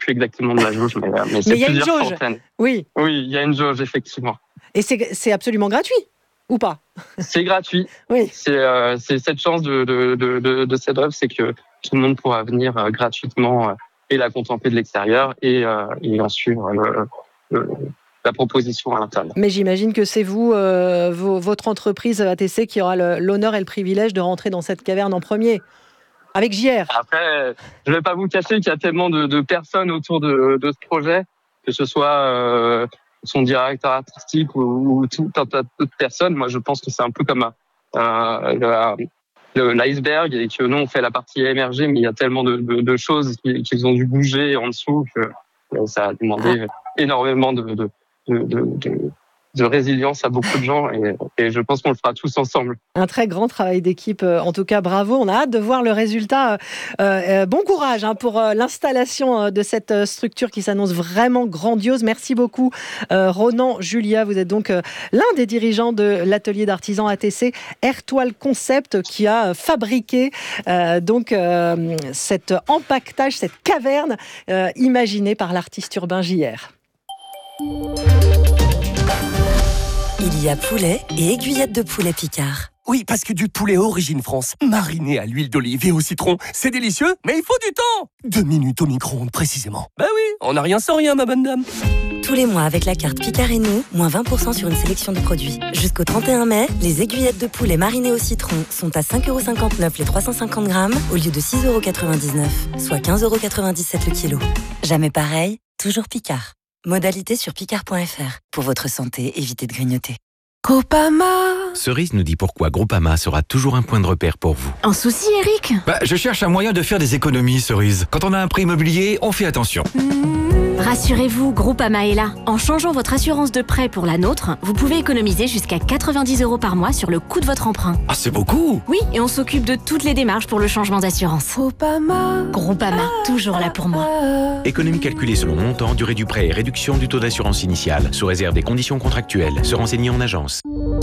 plus exactement de la jauge, mais c'est Mais il y a une plusieurs jauge. centaines. Oui. Oui, il y a une jauge, effectivement. Et c'est absolument gratuit, ou pas? C'est gratuit. Oui. C'est cette chance de cette œuvre, c'est que tout le monde pourra venir gratuitement et la contempler de l'extérieur et en suivre la proposition à l'intérieur. Mais j'imagine que c'est vous, votre entreprise ATC, qui aura l'honneur et le privilège de rentrer dans cette caverne en premier, avec JR. Après, je ne vais pas vous cacher qu'il y a tellement de personnes autour de ce projet, que ce soit son directeur artistique ou tout un tas d'autres personnes. Moi, je pense que c'est un peu comme l'iceberg et que nous, on fait la partie émergée, mais il y a tellement de choses qui ont dû bouger en dessous que ça a demandé énormément de résilience à beaucoup de gens et je pense qu'on le fera tous ensemble. Un très grand travail d'équipe, en tout cas bravo, on a hâte de voir le résultat. Bon courage pour l'installation de cette structure qui s'annonce vraiment grandiose. Merci beaucoup Ronan Julia, vous êtes donc l'un des dirigeants de l'atelier d'artisans ATC Airtoile Concept qui a fabriqué cet empaquetage, cette caverne imaginée par l'artiste urbain JR. Il y a poulet et aiguillettes de poulet Picard. Oui, parce que du poulet Origine France, mariné à l'huile d'olive et au citron, c'est délicieux, mais il faut du temps. 2 minutes au micro-ondes, précisément. Bah oui, on n'a rien sans rien, ma bonne dame. Tous les mois, avec la carte Picard et nous, moins 20% sur une sélection de produits. Jusqu'au 31 mai, les aiguillettes de poulet marinées au citron sont à 5,59€ les 350 grammes, au lieu de 6,99€, soit 15,97€ le kilo. Jamais pareil, toujours Picard. Modalité sur picard.fr. Pour votre santé, évitez de grignoter. Groupama. Cerise nous dit pourquoi Groupama sera toujours un point de repère pour vous. Un souci, Eric? Je cherche un moyen de faire des économies, Cerise. Quand on a un prêt immobilier, on fait attention. Rassurez-vous, Groupama est là. En changeant votre assurance de prêt pour la nôtre, vous pouvez économiser jusqu'à 90€ par mois sur le coût de votre emprunt. Ah, c'est beaucoup! Oui, et on s'occupe de toutes les démarches pour le changement d'assurance. Groupama, toujours là pour moi. Économie calculée selon montant, durée du prêt et réduction du taux d'assurance initial, sous réserve des conditions contractuelles. Se renseigner en agence.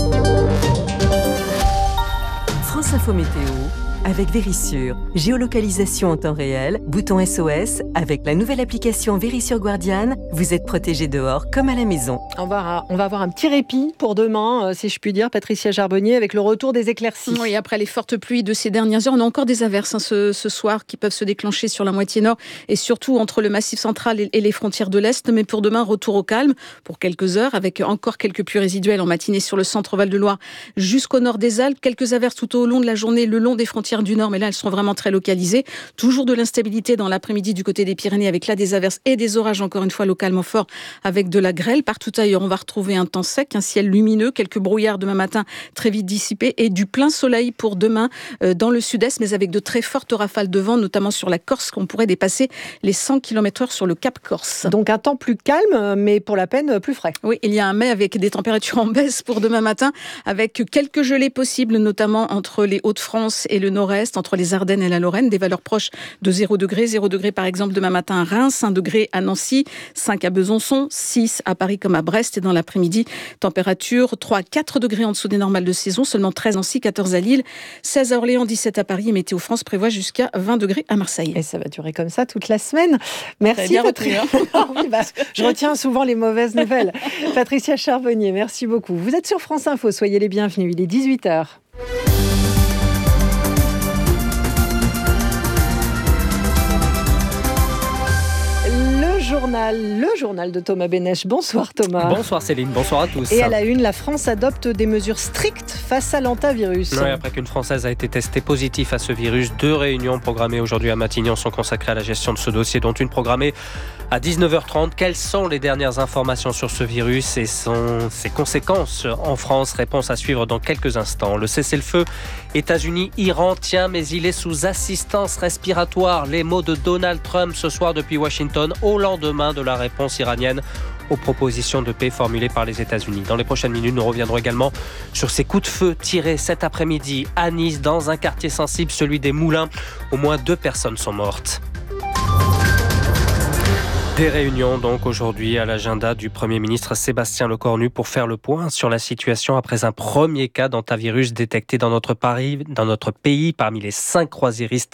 France Info Météo avec Vérissure. Géolocalisation en temps réel, bouton SOS. Avec la nouvelle application Vérissure Guardian, vous êtes protégé dehors comme à la maison. On va avoir un petit répit pour demain, si je puis dire, Patricia Charbonnier, avec le retour des éclaircies. Oui, après les fortes pluies de ces dernières heures, on a encore des averses ce soir qui peuvent se déclencher sur la moitié nord et surtout entre le Massif central et les frontières de l'Est. Mais pour demain, retour au calme pour quelques heures, avec encore quelques pluies résiduelles en matinée sur le centre Val-de-Loire jusqu'au nord des Alpes. Quelques averses tout au long de la journée, le long des frontières du nord, mais là, elles sont vraiment très localisées. Toujours de l'instabilité dans l'après-midi du côté des Pyrénées, avec là des averses et des orages, encore une fois, localement forts, avec de la grêle. Partout ailleurs, on va retrouver un temps sec, un ciel lumineux, quelques brouillards demain matin très vite dissipés et du plein soleil pour demain dans le sud-est, mais avec de très fortes rafales de vent, notamment sur la Corse, qu'on pourrait dépasser les 100 km/h sur le Cap Corse. Donc un temps plus calme, mais pour la peine plus frais. Oui, il y a un mai avec des températures en baisse pour demain matin, avec quelques gelées possibles, notamment entre les Hauts-de-France et le nord-est, entre les Ardennes et la Lorraine, des valeurs proches de 0 degré. 0 degré par exemple demain matin à Reims, 1 degré à Nancy, 5 à Besançon, 6 à Paris comme à Brest. Et dans l'après-midi, température 3 à 4 degrés en dessous des normales de saison, seulement 13 à Nancy, 14 à Lille, 16 à Orléans, 17 à Paris. Et Météo France prévoit jusqu'à 20 degrés à Marseille. Et ça va durer comme ça toute la semaine. Merci Patricia. Oui, je retiens souvent les mauvaises nouvelles. Patricia Charbonnier, merci beaucoup. Vous êtes sur France Info, soyez les bienvenus. Il est 18h. Le journal de Thomas Bénèche. Bonsoir Thomas. Bonsoir Céline, bonsoir à tous. Et à la une, la France adopte des mesures strictes face à l'hantavirus. Oui, après qu'une Française a été testée positive à ce virus, 2 réunions programmées aujourd'hui à Matignon sont consacrées à la gestion de ce dossier, dont une programmée à 19h30. Quelles sont les dernières informations sur ce virus et ses conséquences en France? Réponse à suivre dans quelques instants. Le cessez-le-feu États-Unis-Iran tient, mais il est sous assistance respiratoire. Les mots de Donald Trump ce soir depuis Washington, au lendemain de la réponse iranienne aux propositions de paix formulées par les États-Unis. Dans les prochaines minutes, nous reviendrons également sur ces coups de feu tirés cet après-midi à Nice, dans un quartier sensible, celui des Moulins. Au moins 2 personnes sont mortes. Des réunions donc aujourd'hui à l'agenda du Premier ministre Sébastien Lecornu pour faire le point sur la situation après un premier cas d'hantavirus détecté dans notre pays parmi les 5 croisiéristes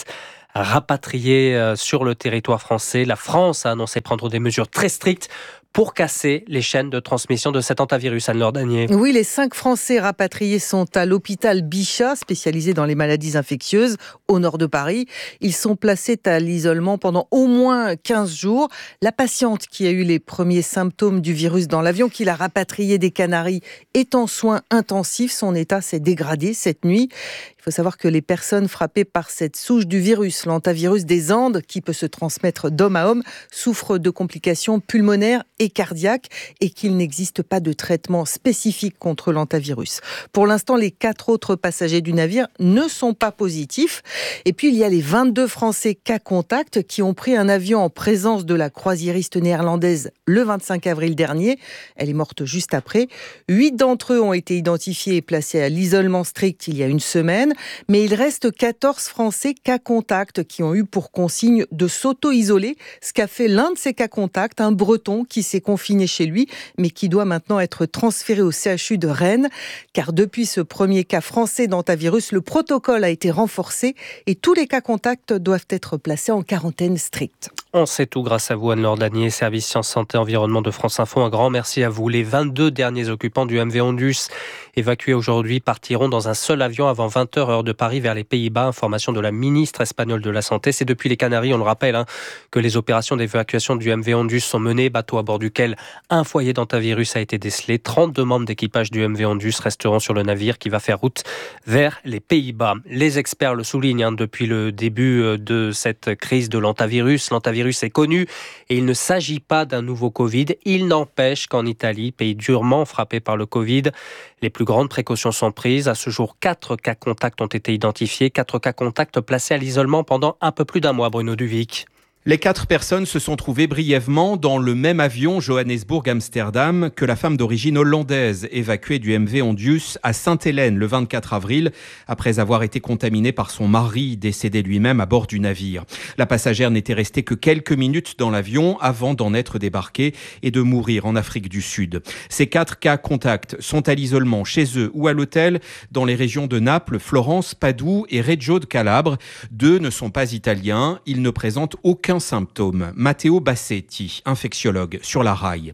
rapatriés sur le territoire français. La France a annoncé prendre des mesures très strictes pour casser les chaînes de transmission de cet hantavirus. Anne-Laure Danier. Oui, les 5 Français rapatriés sont à l'hôpital Bichat, spécialisé dans les maladies infectieuses, au nord de Paris. Ils sont placés à l'isolement pendant au moins 15 jours. La patiente qui a eu les premiers symptômes du virus dans l'avion qui l'a rapatriée des Canaries est en soins intensifs. Son état s'est dégradé cette nuit. Il faut savoir que les personnes frappées par cette souche du virus, l'hantavirus des Andes, qui peut se transmettre d'homme à homme, souffrent de complications pulmonaires et cardiaques et qu'il n'existe pas de traitement spécifique contre l'hantavirus. Pour l'instant, les 4 autres passagers du navire ne sont pas positifs. Et puis, il y a les 22 Français cas contact qui ont pris un avion en présence de la croisiériste néerlandaise le 25 avril dernier. Elle est morte juste après. 8 d'entre eux ont été identifiés et placés à l'isolement strict il y a une semaine. Mais il reste 14 Français cas contact qui ont eu pour consigne de s'auto-isoler, ce qu'a fait l'un de ces cas contact, un Breton qui s'est confiné chez lui, mais qui doit maintenant être transféré au CHU de Rennes, car depuis ce premier cas français d'hantavirus, le protocole a été renforcé et tous les cas contacts doivent être placés en quarantaine stricte. On sait tout grâce à vous, Anne-Laure Danier, service Sciences, Santé, Environnement de France Info. Un grand merci à vous. Les 22 derniers occupants du MV Ondus évacués aujourd'hui partiront dans un seul avion avant 20h heure de Paris vers les Pays-Bas. Information de la ministre espagnole de la Santé. C'est depuis les Canaries, on le rappelle, que les opérations d'évacuation du MV Ondus sont menées. Bateau à bord duquel un foyer d'hantavirus a été décelé. 32 membres d'équipage du MV Ondus resteront sur le navire qui va faire route vers les Pays-Bas. Les experts le soulignent depuis le début de cette crise de l'hantavirus. L'hantavirus est connu et il ne s'agit pas d'un nouveau Covid. Il n'empêche qu'en Italie, pays durement frappé par le Covid, les plus grandes précautions sont prises. À ce jour, 4 cas contacts ont été identifiés. 4 cas contacts placés à l'isolement pendant un peu plus d'un mois, Bruno Duvic. Les 4 personnes se sont trouvées brièvement dans le même avion Johannesburg-Amsterdam que la femme d'origine hollandaise évacuée du MV Ondus à Sainte-Hélène le 24 avril après avoir été contaminée par son mari décédé lui-même à bord du navire. La passagère n'était restée que quelques minutes dans l'avion avant d'en être débarquée et de mourir en Afrique du Sud. Ces 4 cas contacts sont à l'isolement chez eux ou à l'hôtel dans les régions de Naples, Florence, Padoue et Reggio de Calabre. 2 ne sont pas italiens, ils ne présentent aucun symptôme. Matteo Bassetti, infectiologue sur la RAI.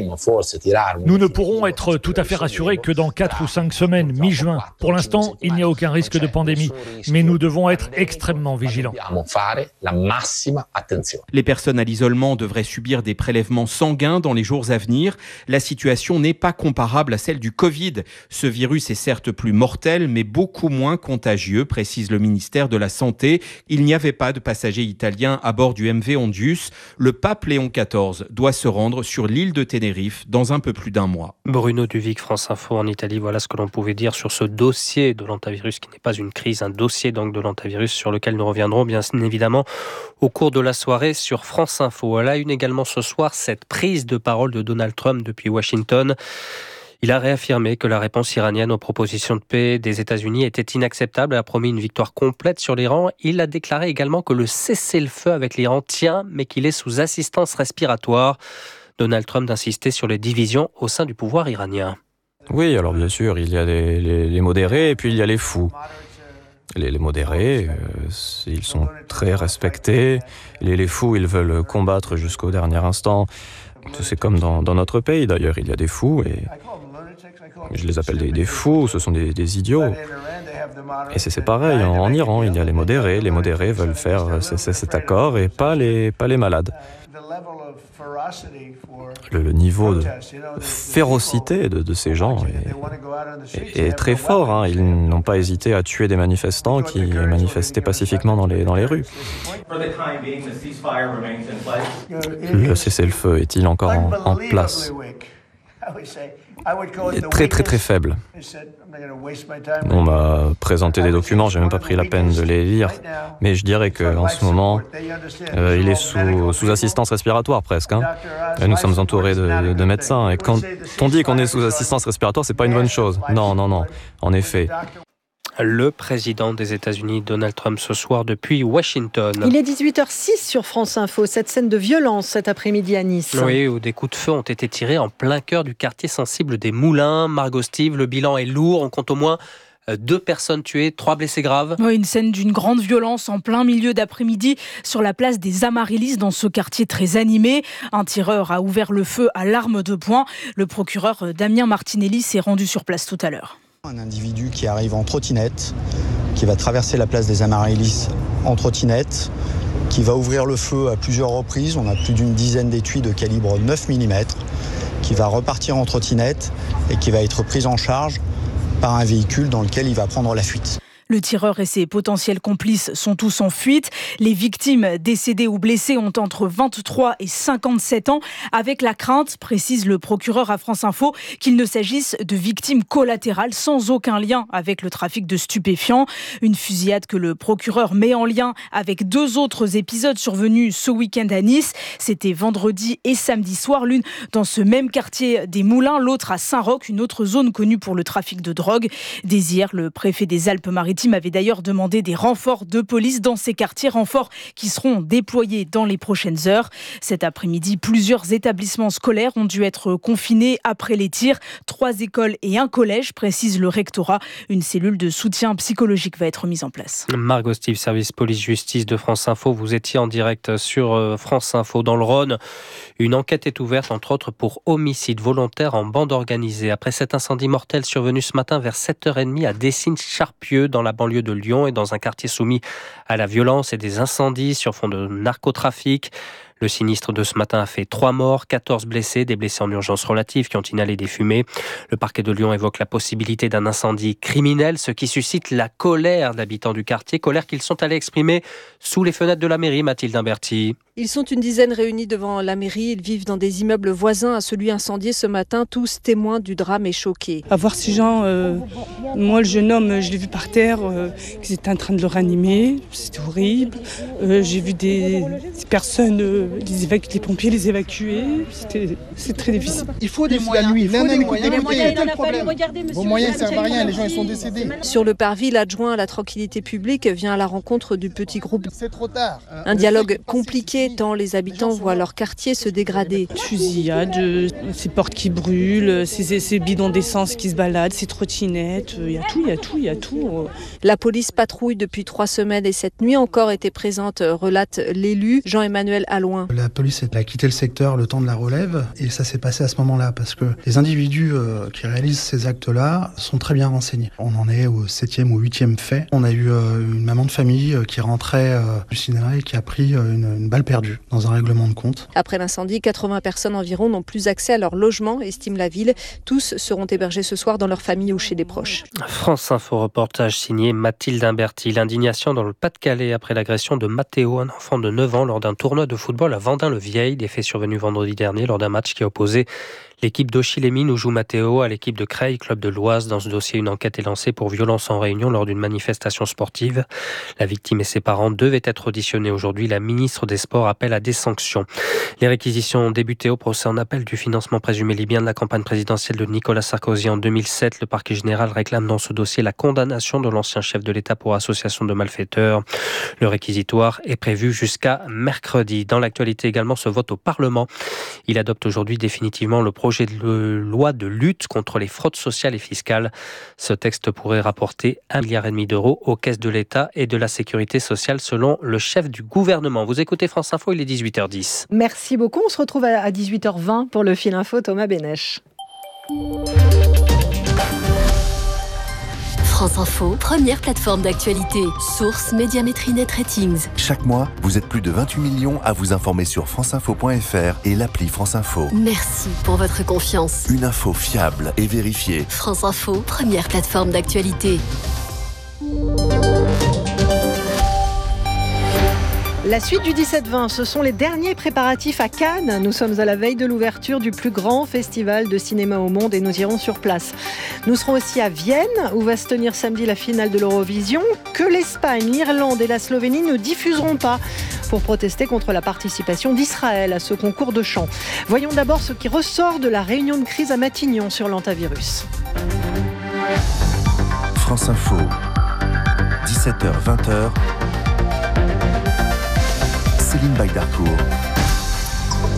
Nous ne pourrons être tout à fait rassurés que dans 4 ou 5 semaines, mi-juin. Pour l'instant, il n'y a aucun risque de pandémie, mais nous devons être extrêmement vigilants. Les personnes à l'isolement devraient subir des prélèvements sanguins dans les jours à venir. La situation n'est pas comparable à celle du Covid. Ce virus est certes plus mortel, mais beaucoup moins contagieux, précise le ministère de la Santé. Il n'y avait pas de passagers italiens à bord du MV Ondus. Le pape Léon XIV doit se rendre sur l'île de Tenerife dans un peu plus d'un mois. Bruno Duvic, France Info en Italie. Voilà ce que l'on pouvait dire sur ce dossier de l'hantavirus qui n'est pas une crise, un dossier donc de l'hantavirus sur lequel nous reviendrons bien évidemment au cours de la soirée sur France Info. À la une également ce soir, cette prise de parole de Donald Trump depuis Washington. Il a réaffirmé que la réponse iranienne aux propositions de paix des États-Unis était inacceptable et a promis une victoire complète sur l'Iran. Il a déclaré également que le cessez-le-feu avec l'Iran tient, mais qu'il est sous assistance respiratoire. Donald Trump d'insister sur les divisions au sein du pouvoir iranien. Oui, alors bien sûr, il y a les modérés et puis il y a les fous. Les modérés, ils sont très respectés. Les fous, ils veulent combattre jusqu'au dernier instant. C'est comme dans notre pays d'ailleurs, il y a des fous et je les appelle des fous, ce sont des idiots. Et c'est pareil, en Iran, il y a les modérés veulent faire cet accord et pas les malades. Le niveau de férocité de ces gens est très fort. Ils n'ont pas hésité à tuer des manifestants qui manifestaient pacifiquement dans les rues. Le cessez-le-feu est-il encore en place ? Il est très très très faible. On m'a présenté des documents, j'ai même pas pris la peine de les lire, mais je dirais qu'en ce moment, il est sous assistance respiratoire presque. Et nous sommes entourés de médecins, et quand on dit qu'on est sous assistance respiratoire, c'est pas une bonne chose. Non, en effet. Le président des États-Unis, Donald Trump, ce soir depuis Washington. Il est 18h06 sur France Info. Cette scène de violence cet après-midi à Nice. Oui, où des coups de feu ont été tirés en plein cœur du quartier sensible des Moulins. Margot Steve, le bilan est lourd. On compte au moins 2 personnes tuées, 3 blessés graves. Oui, une scène d'une grande violence en plein milieu d'après-midi sur la place des Amaryllis dans ce quartier très animé. Un tireur a ouvert le feu à l'arme de poing. Le procureur Damien Martinelli s'est rendu sur place tout à l'heure. Un individu qui arrive en trottinette, qui va traverser la place des Amaryllis en trottinette, qui va ouvrir le feu à plusieurs reprises. On a plus d'une dizaine d'étuis de calibre 9 mm, qui va repartir en trottinette et qui va être pris en charge par un véhicule dans lequel il va prendre la fuite. Le tireur et ses potentiels complices sont tous en fuite. Les victimes décédées ou blessées ont entre 23 et 57 ans, avec la crainte, précise le procureur à France Info, qu'il ne s'agisse de victimes collatérales sans aucun lien avec le trafic de stupéfiants. Une fusillade que le procureur met en lien avec 2 autres épisodes survenus ce week-end à Nice. C'était vendredi et samedi soir, l'une dans ce même quartier des Moulins, l'autre à Saint-Roch, une autre zone connue pour le trafic de drogue. Désir, le préfet des Alpes-Maritimes, avait d'ailleurs demandé des renforts de police dans ces quartiers, renforts qui seront déployés dans les prochaines heures. Cet après-midi, plusieurs établissements scolaires ont dû être confinés après les tirs. 3 écoles et un collège, précise le rectorat. Une cellule de soutien psychologique va être mise en place. Margot Steve, service police-justice de France Info. Vous étiez en direct sur France Info dans le Rhône. Une enquête est ouverte, entre autres, pour homicide volontaire en bande organisée. Après cet incendie mortel survenu ce matin vers 7h30 à Dessines-Charpieu, dans la banlieue de Lyon et dans un quartier soumis à la violence et des incendies sur fond de narcotrafic. Le sinistre de ce matin a fait 3 morts, 14 blessés, des blessés en urgence relative qui ont inhalé des fumées. Le parquet de Lyon évoque la possibilité d'un incendie criminel, ce qui suscite la colère d'habitants du quartier, colère qu'ils sont allés exprimer sous les fenêtres de la mairie, Mathilde Imberti. Ils sont une dizaine réunis devant la mairie. Ils vivent dans des immeubles voisins à celui incendié ce matin, tous témoins du drame et choqués. À voir ces gens, moi le jeune homme, je l'ai vu par terre, qu'ils étaient en train de le ranimer, c'était horrible. J'ai vu des personnes, les pompiers les évacuer, c'est très difficile. Il faut des moyens. La nuit, vos moyens ne servent à rien, les gens ils sont décédés. Sur le parvis, l'adjoint à la tranquillité publique vient à la rencontre du petit groupe. C'est trop tard. Un dialogue compliqué tant les habitants voient leur quartier se dégrader. Fusillade, ces portes qui brûlent, ces bidons d'essence qui se baladent, ces trottinettes, il y a tout. La police patrouille depuis 3 semaines et cette nuit encore était présente, relate l'élu Jean-Emmanuel Allouin. La police a quitté le secteur le temps de la relève et ça s'est passé à ce moment-là parce que les individus qui réalisent ces actes-là sont très bien renseignés. On en est au 7e ou 8e fait. On a eu une maman de famille qui rentrait du cinéma et qui a pris une balle perdue dans un règlement de compte. Après l'incendie, 80 personnes environ n'ont plus accès à leur logement, estime la ville. Tous seront hébergés ce soir dans leur famille ou chez des proches. France Info reportage signé Mathilde Imberti. L'indignation dans le Pas-de-Calais après l'agression de Mathéo, un enfant de 9 ans, lors d'un tournoi de football à Vendin-le-Vieil. Des faits survenus vendredi dernier lors d'un match qui opposait l'équipe d'Auchy-les-Mines où joue Mathéo à l'équipe de Creil, club de l'Oise. Dans ce dossier, une enquête est lancée pour violence en réunion lors d'une manifestation sportive. La victime et ses parents devaient être auditionnés aujourd'hui. La ministre des Sports appelle à des sanctions. Les réquisitions ont débuté au procès en appel du financement présumé libyen de la campagne présidentielle de Nicolas Sarkozy en 2007. Le parquet général réclame dans ce dossier la condamnation de l'ancien chef de l'État pour association de malfaiteurs. Le réquisitoire est prévu jusqu'à mercredi. Dans l'actualité également, ce vote au Parlement. Il adopte aujourd'hui définitivement le projet de loi de lutte contre les fraudes sociales et fiscales. Ce texte pourrait rapporter 1,5 milliard d'euros aux caisses de l'État et de la sécurité sociale selon le chef du gouvernement. Vous écoutez France Info, il est 18h10. Merci beaucoup. On se retrouve à 18h20 pour le Fil Info, Thomas Bénèche. France Info, première plateforme d'actualité. Source Médiamétrie Net Ratings. Chaque mois, vous êtes plus de 28 millions à vous informer sur franceinfo.fr et l'appli France Info. Merci pour votre confiance. Une info fiable et vérifiée. France Info, première plateforme d'actualité. La suite du 17-20, ce sont les derniers préparatifs à Cannes. Nous sommes à la veille de l'ouverture du plus grand festival de cinéma au monde et nous irons sur place. Nous serons aussi à Vienne, où va se tenir samedi la finale de l'Eurovision, que l'Espagne, l'Irlande et la Slovénie ne diffuseront pas pour protester contre la participation d'Israël à ce concours de chant. Voyons d'abord ce qui ressort de la réunion de crise à Matignon sur l'antavirus. France Info, 17h-20h. Céline Baydarcourt.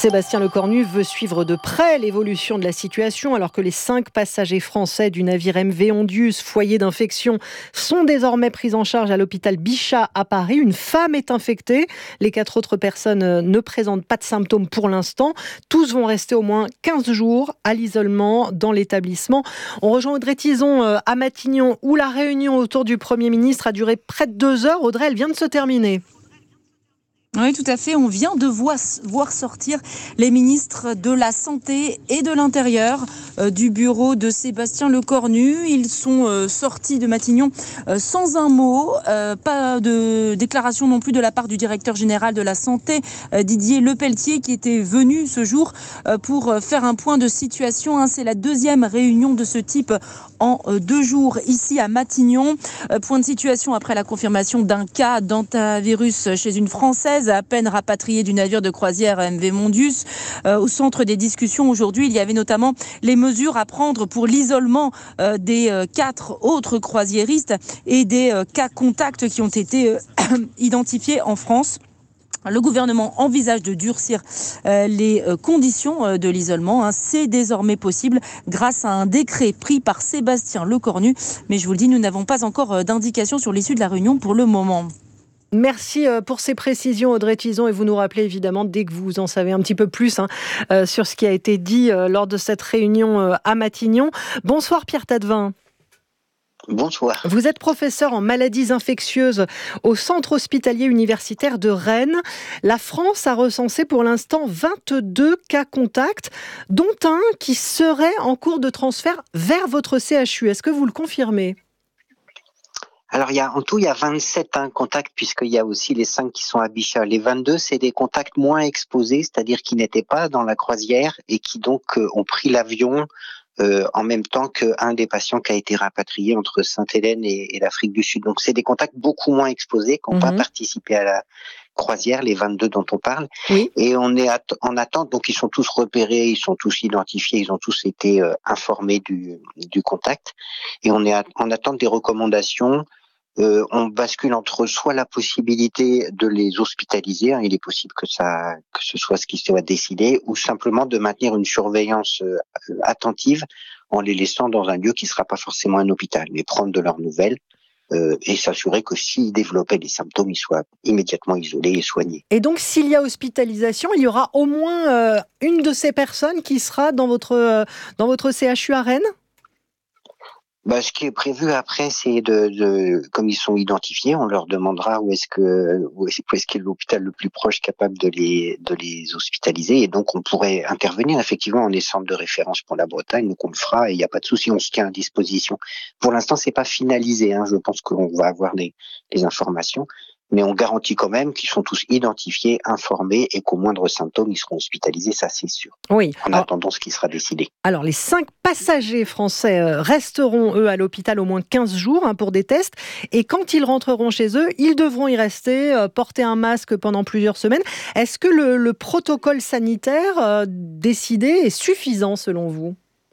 Sébastien Lecornu veut suivre de près l'évolution de la situation alors que les 5 passagers français du navire MV Ondius, foyer d'infection, sont désormais pris en charge à l'hôpital Bichat à Paris. Une femme est infectée. Les 4 autres personnes ne présentent pas de symptômes pour l'instant. Tous vont rester au moins 15 jours à l'isolement dans l'établissement. On rejoint Audrey Tizon à Matignon où la réunion autour du Premier ministre a duré près de 2 heures. Audrey, elle vient de se terminer. Oui, tout à fait. On vient de voir sortir les ministres de la Santé et de l'Intérieur du bureau de Sébastien Lecornu. Ils sont sortis de Matignon sans un mot. Pas de déclaration non plus de la part du directeur général de la Santé, Didier Lepelletier, qui était venu ce jour pour faire un point de situation. C'est la 2e réunion de ce type en 2 jours ici à Matignon. Point de situation après la confirmation d'un cas d'hantavirus chez une Française à peine rapatriée du navire de croisière MV Mondius. Au centre des discussions aujourd'hui, il y avait notamment les mesures à prendre pour l'isolement des 4 autres croisiéristes et des cas contacts qui ont été identifiés en France. Le gouvernement envisage de durcir les conditions de l'isolement. C'est désormais possible grâce à un décret pris par Sébastien Lecornu. Mais je vous le dis, nous n'avons pas encore d'indication sur l'issue de la réunion pour le moment. Merci pour ces précisions, Audrey Tizon, et vous nous rappelez évidemment dès que vous en savez un petit peu plus sur ce qui a été dit lors de cette réunion à Matignon. Bonsoir Pierre Tadevin. Bonsoir. Vous êtes professeur en maladies infectieuses au Centre hospitalier universitaire de Rennes. La France a recensé pour l'instant 22 cas contacts, dont un qui serait en cours de transfert vers votre CHU. Est-ce que vous le confirmez ? Alors, en tout, il y a 27 contacts, puisqu'il y a aussi les 5 qui sont à Bichat. Les 22, c'est des contacts moins exposés, c'est-à-dire qui n'étaient pas dans la croisière et qui donc ont pris l'avion en même temps qu'un des patients qui a été rapatrié entre Sainte-Hélène et l'Afrique du Sud. Donc, c'est des contacts beaucoup moins exposés, qui n'ont pas participé à la croisière, les 22 dont on parle. Oui. Et on est en attente, donc ils sont tous repérés, ils sont tous identifiés, ils ont tous été informés du contact. Et on est en attente des recommandations. On bascule entre soit la possibilité de les hospitaliser, il est possible que ce soit ce qui soit décidé, ou simplement de maintenir une surveillance attentive en les laissant dans un lieu qui ne sera pas forcément un hôpital, mais prendre de leurs nouvelles et s'assurer que s'ils développaient des symptômes, ils soient immédiatement isolés et soignés. Et donc, s'il y a hospitalisation, il y aura au moins une de ces personnes qui sera dans votre CHU à Rennes ? Ce qui est prévu après, c'est comme ils sont identifiés, on leur demandera où est-ce qu'est l'hôpital le plus proche capable de les hospitaliser, et donc on pourrait intervenir. Effectivement, on est centre de référence pour la Bretagne, donc on le fera et il n'y a pas de souci, on se tient à disposition. Pour l'instant, c'est pas finalisé, je pense qu'on va avoir les informations. Mais on garantit quand même qu'ils sont tous identifiés, informés et qu'au moindre symptôme, ils seront hospitalisés, ça c'est sûr. Oui. En attendant ce qui sera décidé. Alors, les 5 passagers français resteront, eux, à l'hôpital au moins 15 jours pour des tests. Et quand ils rentreront chez eux, ils devront y rester, porter un masque pendant plusieurs semaines. Est-ce que le protocole sanitaire décidé est suffisant selon vous ?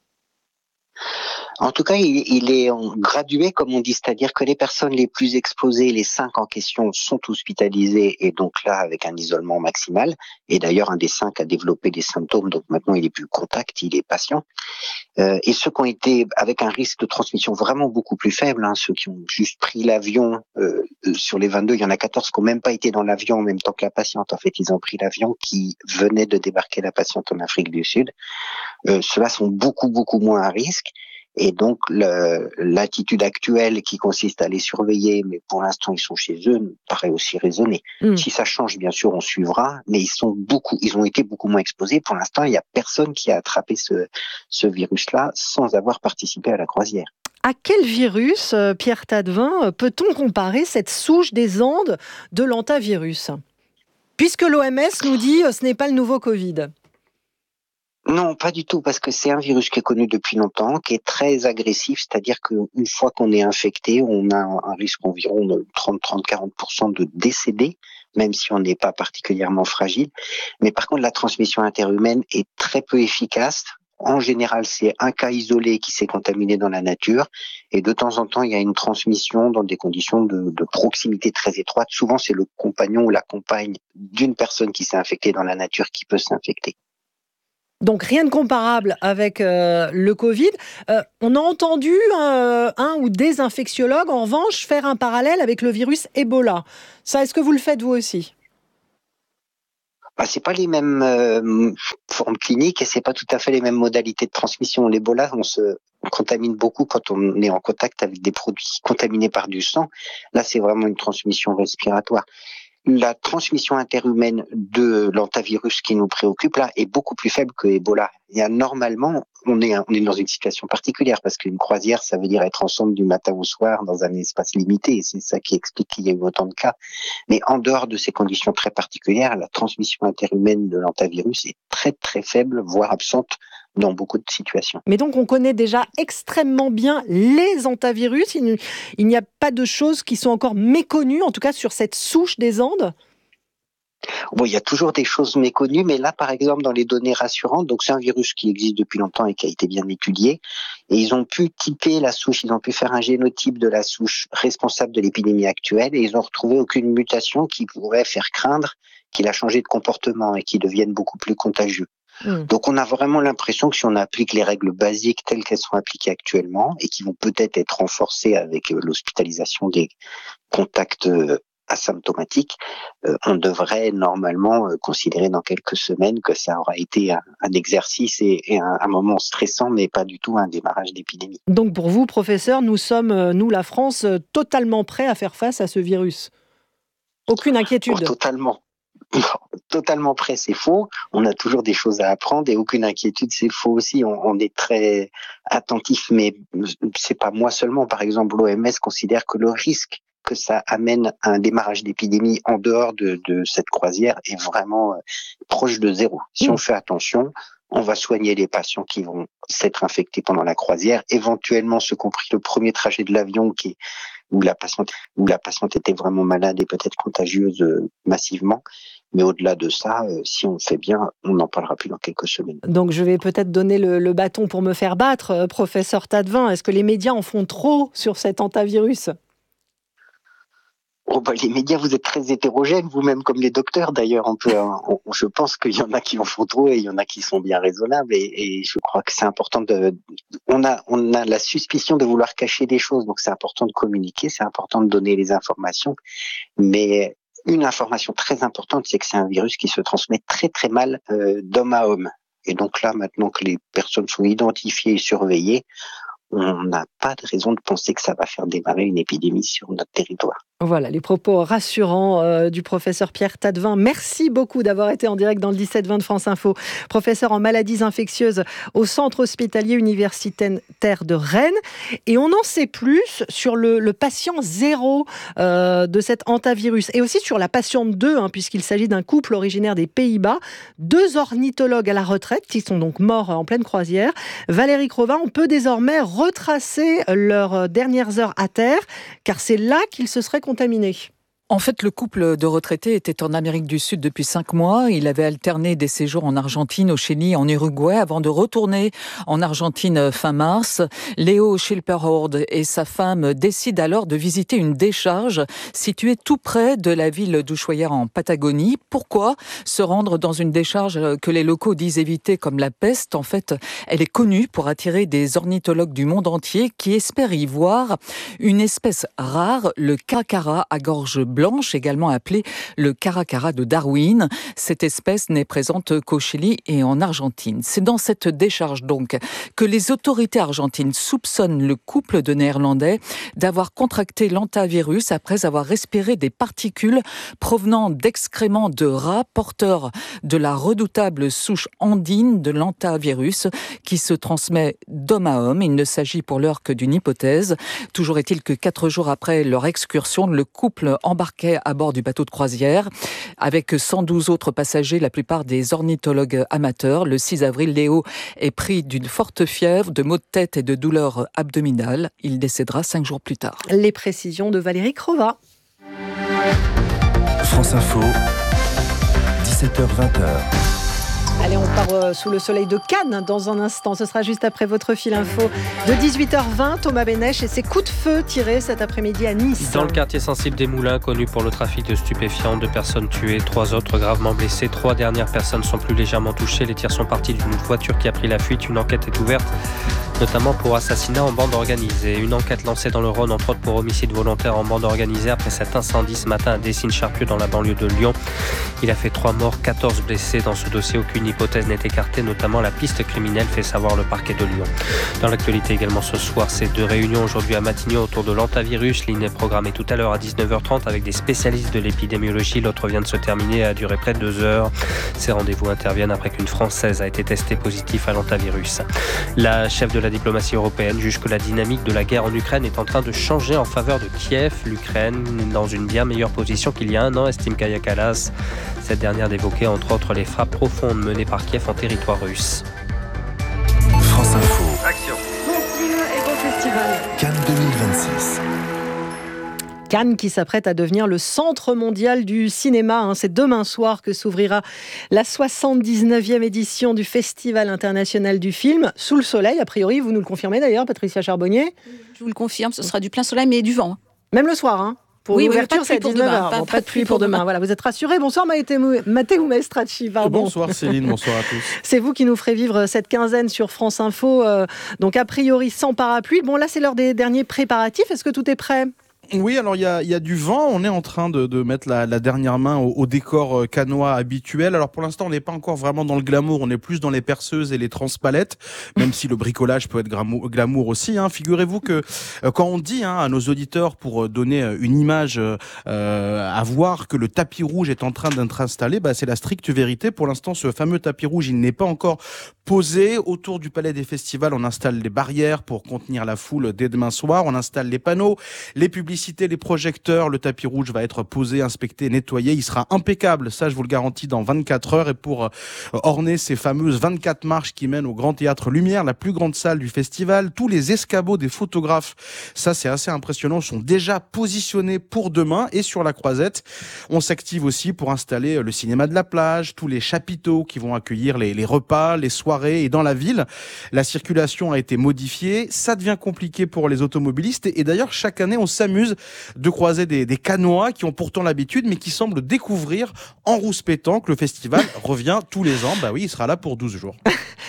En tout cas, il est gradué, comme on dit, c'est-à-dire que les personnes les plus exposées, les 5 en question, sont hospitalisées et donc là avec un isolement maximal. Et d'ailleurs, un des 5 a développé des symptômes, donc maintenant il est plus contact, il est patient. Et ceux qui ont été avec un risque de transmission vraiment beaucoup plus faible, ceux qui ont juste pris l'avion, sur les 22, il y en a 14 qui n'ont même pas été dans l'avion en même temps que la patiente. En fait, ils ont pris l'avion qui venait de débarquer la patiente en Afrique du Sud. Ceux-là sont beaucoup, beaucoup moins à risque. Et donc, l'attitude actuelle qui consiste à les surveiller, mais pour l'instant, ils sont chez eux, me paraît aussi raisonnée. Si ça change, bien sûr, on suivra, mais ils ont été beaucoup moins exposés. Pour l'instant, il n'y a personne qui a attrapé ce virus-là sans avoir participé à la croisière. À quel virus, Pierre Tadevin, peut-on comparer cette souche des Andes de l'hantavirus ? Puisque l'OMS nous dit ce n'est pas le nouveau Covid. Non, pas du tout, parce que c'est un virus qui est connu depuis longtemps, qui est très agressif, c'est-à-dire qu'une fois qu'on est infecté, on a un risque environ de 30-40% de décédés, même si on n'est pas particulièrement fragile. Mais par contre, la transmission interhumaine est très peu efficace. En général, c'est un cas isolé qui s'est contaminé dans la nature et de temps en temps, il y a une transmission dans des conditions de proximité très étroite. Souvent, c'est le compagnon ou la compagne d'une personne qui s'est infectée dans la nature qui peut s'infecter. Donc rien de comparable avec le Covid. On a entendu un ou des infectiologues, en revanche, faire un parallèle avec le virus Ebola. Ça, est-ce que vous le faites vous aussi ? C'est pas les mêmes formes cliniques et c'est pas tout à fait les mêmes modalités de transmission. L'Ebola, on se contamine beaucoup quand on est en contact avec des produits contaminés par du sang. Là, c'est vraiment une transmission respiratoire. La transmission interhumaine de l'hantavirus qui nous préoccupe là est beaucoup plus faible que Ebola. Normalement, on est dans une situation particulière parce qu'une croisière, ça veut dire être ensemble du matin au soir dans un espace limité et c'est ça qui explique qu'il y a eu autant de cas. Mais en dehors de ces conditions très particulières, la transmission interhumaine de l'hantavirus est très très faible, voire absente dans beaucoup de situations. Mais donc on connaît déjà extrêmement bien les hantavirus. Il n'y a pas de choses qui sont encore méconnues, en tout cas sur cette souche des Andes. Bon, il y a toujours des choses méconnues, mais là, par exemple, dans les données rassurantes, donc c'est un virus qui existe depuis longtemps et qui a été bien étudié, et ils ont pu typer la souche, ils ont pu faire un génotype de la souche responsable de l'épidémie actuelle, et ils ont retrouvé aucune mutation qui pourrait faire craindre qu'il a changé de comportement et qu'il devienne beaucoup plus contagieux. Donc on a vraiment l'impression que si on applique les règles basiques telles qu'elles sont appliquées actuellement, et qui vont peut-être être renforcées avec l'hospitalisation des contacts asymptomatiques, on devrait normalement considérer dans quelques semaines que ça aura été un exercice et un moment stressant, mais pas du tout un démarrage d'épidémie. Donc pour vous, professeur, nous sommes, nous la France, totalement prêts à faire face à ce virus. Aucune inquiétude. Totalement prêt, c'est faux. On a toujours des choses à apprendre et aucune inquiétude, c'est faux aussi. On est très attentif, mais c'est pas moi seulement. Par exemple, l'OMS considère que le risque que ça amène à un démarrage d'épidémie en dehors de cette croisière est vraiment proche de zéro. Si on fait attention, on va soigner les patients qui vont s'être infectés pendant la croisière, éventuellement ceux qui ont pris le premier trajet de l'avion où la patiente était vraiment malade et peut-être contagieuse massivement. Mais au-delà de ça, si on le fait bien, on n'en parlera plus dans quelques semaines. Donc je vais peut-être donner le bâton pour me faire battre, professeur Tadevin. Est-ce que les médias en font trop sur cet hantavirus ? Les médias, vous êtes très hétérogènes, vous-même comme les docteurs d'ailleurs. Je pense qu'il y en a qui en font trop et il y en a qui sont bien raisonnables. Et je crois que c'est important on a la suspicion de vouloir cacher des choses, donc c'est important de communiquer, c'est important de donner les informations. Mais une information très importante, c'est que c'est un virus qui se transmet très très mal d'homme à homme. Et donc là, maintenant que les personnes sont identifiées et surveillées, on n'a pas de raison de penser que ça va faire démarrer une épidémie sur notre territoire. Voilà, les propos rassurants du professeur Pierre Tadevin. Merci beaucoup d'avoir été en direct dans le 17-20 de France Info. Professeur en maladies infectieuses au Centre hospitalier universitaire de Rennes. Et on en sait plus sur le patient 0 de cet hantavirus. Et aussi sur la patiente 2, puisqu'il s'agit d'un couple originaire des Pays-Bas. 2 ornithologues à la retraite qui sont donc morts en pleine croisière. Valérie Crova, on peut désormais retracer leurs dernières heures à terre, car c'est là qu'ils se seraient contaminés. En fait, le couple de retraités était en Amérique du Sud depuis 5 mois. Il avait alterné des séjours en Argentine, au Chili, en Uruguay, avant de retourner en Argentine fin mars. Léo Schilperhord et sa femme décident alors de visiter une décharge située tout près de la ville d'Ushuaia en Patagonie. Pourquoi se rendre dans une décharge que les locaux disent éviter comme la peste ? En fait, elle est connue pour attirer des ornithologues du monde entier qui espèrent y voir une espèce rare, le caracara à gorge blanche, également appelée le caracara de Darwin. Cette espèce n'est présente qu'au Chili et en Argentine. C'est dans cette décharge donc que les autorités argentines soupçonnent le couple de Néerlandais d'avoir contracté l'hantavirus après avoir respiré des particules provenant d'excréments de rats porteurs de la redoutable souche andine de l'hantavirus qui se transmet d'homme à homme. Il ne s'agit pour l'heure que d'une hypothèse. Toujours est-il que 4 jours après leur excursion, le couple embarquait à bord du bateau de croisière avec 112 autres passagers, la plupart des ornithologues amateurs. Le 6 avril, Léo est pris d'une forte fièvre, de maux de tête et de douleurs abdominales. Il décédera 5 jours plus tard. Les précisions de Valérie Crova. France Info, 17h-20h. Allez, on part sous le soleil de Cannes dans un instant. Ce sera juste après votre fil info de 18h20. Thomas Bénèche et ses coups de feu tirés cet après-midi à Nice. Dans le quartier sensible des Moulins, connu pour le trafic de stupéfiants, 2 personnes tuées, 3 autres gravement blessées. 3 dernières personnes sont plus légèrement touchées. Les tirs sont partis d'une voiture qui a pris la fuite. Une enquête est ouverte, notamment pour assassinat en bande organisée. Une enquête lancée dans le Rhône, entre autres pour homicide volontaire en bande organisée, après cet incendie ce matin à Dessines-Charpieu dans la banlieue de Lyon. Il a fait 3 morts, 14 blessés. Dans ce dossier, aucune hypothèse n'est écartée, notamment la piste criminelle, fait savoir le parquet de Lyon. Dans l'actualité également ce soir, ces 2 réunions aujourd'hui à Matignon autour de l'antavirus. L'une est programmée tout à l'heure à 19h30 avec des spécialistes de l'épidémiologie. L'autre vient de se terminer et a duré près de 2 heures. Ces rendez-vous interviennent après qu'une Française a été testée positive à l'antavirus. La chef de la diplomatie européenne juge que la dynamique de la guerre en Ukraine est en train de changer en faveur de Kiev. L'Ukraine est dans une bien meilleure position qu'il y a un an, estime Kaja Kallas. Cette dernière d'évoquer entre autres les frappes profondes menées par Kiev en territoire russe. France Info. Action. Et bon festival. Cannes 2026. Cannes qui s'apprête à devenir le centre mondial du cinéma. C'est demain soir que s'ouvrira la 79e édition du Festival international du film. Sous le soleil, a priori, vous nous le confirmez d'ailleurs, Patricia Charbonnier? Je vous le confirme, ce sera du plein soleil mais du vent. Même le soir, hein? Pour l'ouverture, c'est à 19h. Pas de pluie pour demain. Voilà, vous êtes rassurés. Bonsoir Matteo Maestracci. Bonsoir Céline, bonsoir à tous. C'est vous qui nous ferez vivre cette quinzaine sur France Info. Donc a priori sans parapluie. Bon là c'est l'heure des derniers préparatifs. Est-ce que tout est prêt ? Oui, alors il y a du vent, on est en train de mettre la dernière main au décor cannois habituel. Alors pour l'instant, on n'est pas encore vraiment dans le glamour, on est plus dans les perceuses et les transpalettes, même si le bricolage peut être glamour aussi. Figurez-vous que quand on dit à nos auditeurs, pour donner une image à voir que le tapis rouge est en train d'être installé, c'est la stricte vérité. Pour l'instant, ce fameux tapis rouge, il n'est pas encore posé. Autour du Palais des Festivals, on installe les barrières pour contenir la foule dès demain soir, on installe les panneaux, les publicités, les projecteurs, le tapis rouge va être posé, inspecté, nettoyé, il sera impeccable, ça je vous le garantis, dans 24 heures. Et pour orner ces fameuses 24 marches qui mènent au Grand Théâtre Lumière, la plus grande salle du festival, tous les escabeaux des photographes, ça c'est assez impressionnant, sont déjà positionnés pour demain. Et sur la Croisette, on s'active aussi pour installer le cinéma de la plage, tous les chapiteaux qui vont accueillir les repas, les soirées. Et dans la ville, la circulation a été modifiée, ça devient compliqué pour les automobilistes. Et d'ailleurs, chaque année, on s'amuse de croiser des cannois qui ont pourtant l'habitude, mais qui semblent découvrir en rouspétant que le festival revient tous les ans. Oui, il sera là pour 12 jours.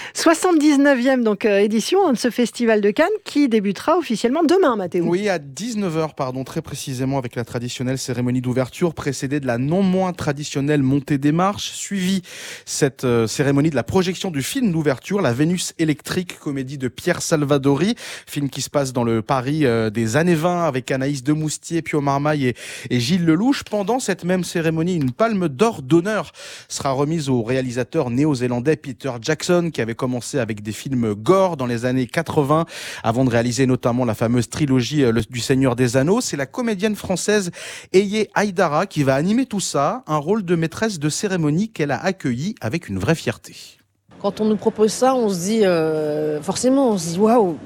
79e donc, édition de ce festival de Cannes qui débutera officiellement demain, Mathéo. Oui, à 19h, très précisément, avec la traditionnelle cérémonie d'ouverture, précédée de la non moins traditionnelle montée des marches, suivie cette cérémonie de la projection du film d'ouverture, La Vénus électrique, comédie de Pierre Salvadori, film qui se passe dans le Paris des années 20 avec Anaïs Demoustier, Pio Marmaille et Gilles Lelouch. Pendant cette même cérémonie, une palme d'or d'honneur sera remise au réalisateur néo-zélandais Peter Jackson, qui avait commencé avec des films gore dans les années 80, avant de réaliser notamment la fameuse trilogie du Seigneur des Anneaux. C'est la comédienne française Eye Aïdara qui va animer tout ça, un rôle de maîtresse de cérémonie qu'elle a accueilli avec une vraie fierté. Quand on nous propose ça, on se dit, forcément, on se dit waouh,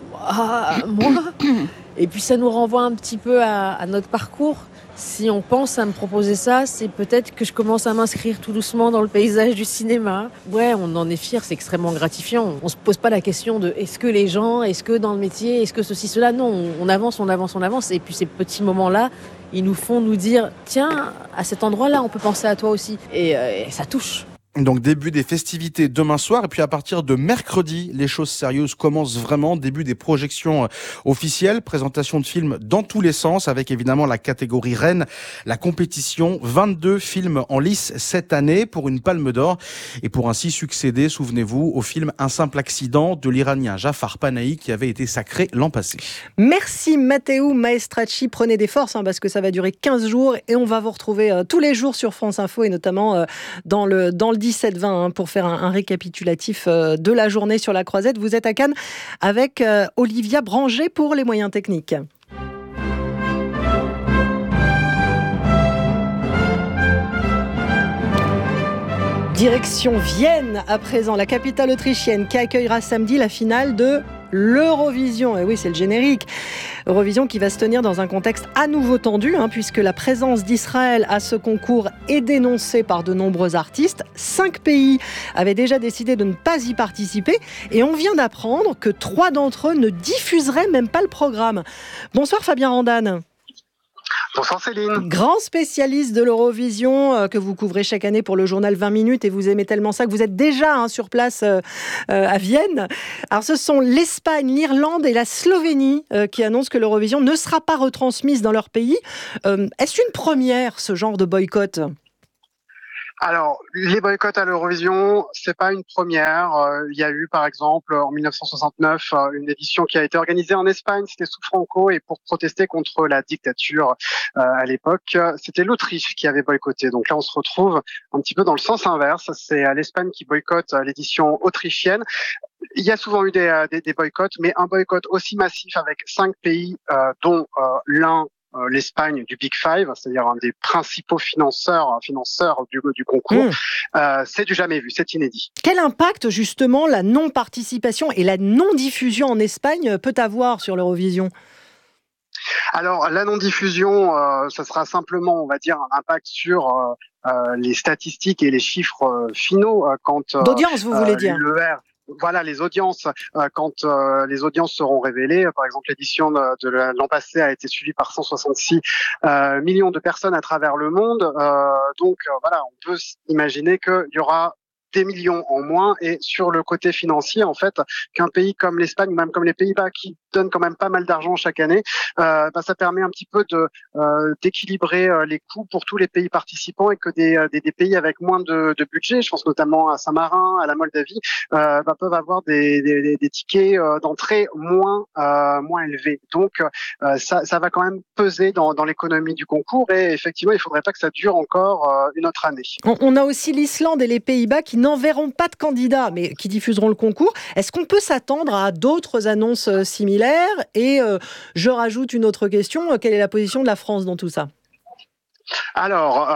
moi. Et puis ça nous renvoie un petit peu à notre parcours. Si on pense à me proposer ça, c'est peut-être que je commence à m'inscrire tout doucement dans le paysage du cinéma. Ouais, on en est fiers, c'est extrêmement gratifiant. On se pose pas la question de est-ce que les gens, est-ce que dans le métier, est-ce que ceci, cela. Non, on avance. Et puis ces petits moments-là, ils nous font nous dire tiens, à cet endroit-là, on peut penser à toi aussi. Et ça touche. Donc début des festivités demain soir, et puis à partir de mercredi, les choses sérieuses commencent vraiment. Début des projections officielles, présentation de films dans tous les sens, avec évidemment la catégorie reine, la compétition. 22 films en lice cette année pour une palme d'or, et pour ainsi succéder, souvenez-vous, au film Un simple accident de l'Iranien Jafar Panahi qui avait été sacré l'an passé. Merci Matteo Maestracci, prenez des forces parce que ça va durer 15 jours et on va vous retrouver tous les jours sur France Info et notamment dans le 17-20 pour faire un récapitulatif de la journée sur la Croisette. Vous êtes à Cannes avec Olivia Branger pour les moyens techniques. Direction Vienne à présent, la capitale autrichienne qui accueillera samedi la finale de l'Eurovision. Et oui, c'est le générique. Eurovision qui va se tenir dans un contexte à nouveau tendu, puisque la présence d'Israël à ce concours est dénoncée par de nombreux artistes. 5 pays avaient déjà décidé de ne pas y participer et on vient d'apprendre que 3 d'entre eux ne diffuseraient même pas le programme. Bonsoir Fabien Randane. Bonsoir Céline. Grand spécialiste de l'Eurovision que vous couvrez chaque année pour le journal 20 minutes et vous aimez tellement ça que vous êtes déjà sur place à Vienne. Alors ce sont l'Espagne, l'Irlande et la Slovénie qui annoncent que l'Eurovision ne sera pas retransmise dans leur pays. Est-ce une première, ce genre de boycott ? Alors, les boycotts à l'Eurovision, c'est pas une première. Il y a eu, par exemple, en 1969, une édition qui a été organisée en Espagne, c'était sous Franco, et pour protester contre la dictature à l'époque, c'était l'Autriche qui avait boycotté. Donc là, on se retrouve un petit peu dans le sens inverse. C'est l'Espagne qui boycotte l'édition autrichienne. Il y a souvent eu des boycotts, mais un boycott aussi massif avec 5 pays, dont l'un l'Espagne du Big Five, c'est-à-dire un des principaux financeurs du concours, c'est du jamais vu, c'est inédit. Quel impact justement la non-participation et la non-diffusion en Espagne peut avoir sur l'Eurovision ? Alors la non-diffusion, ça sera simplement, on va dire, un impact sur les statistiques et les chiffres finaux quand d'audience, vous voulez dire. Voilà, les audiences, quand les audiences seront révélées, par exemple l'édition de l'an passé a été suivie par 166 millions de personnes à travers le monde, donc voilà, on peut imaginer qu'il y aura des millions en moins, et sur le côté financier, en fait, qu'un pays comme l'Espagne, même comme les Pays-Bas, qui donnent quand même pas mal d'argent chaque année, ça permet un petit peu d'équilibrer les coûts pour tous les pays participants, et que des pays avec moins de budget, je pense notamment à Saint-Marin, à la Moldavie, peuvent avoir des tickets d'entrée moins élevés. Donc ça va quand même peser dans l'économie du concours, et effectivement, il faudrait pas que ça dure encore une autre année. On a aussi l'Islande et les Pays-Bas qui n'enverront pas de candidats, mais qui diffuseront le concours. Est-ce qu'on peut s'attendre à d'autres annonces similaires ? Et je rajoute une autre question, quelle est la position de la France dans tout ça ? Alors,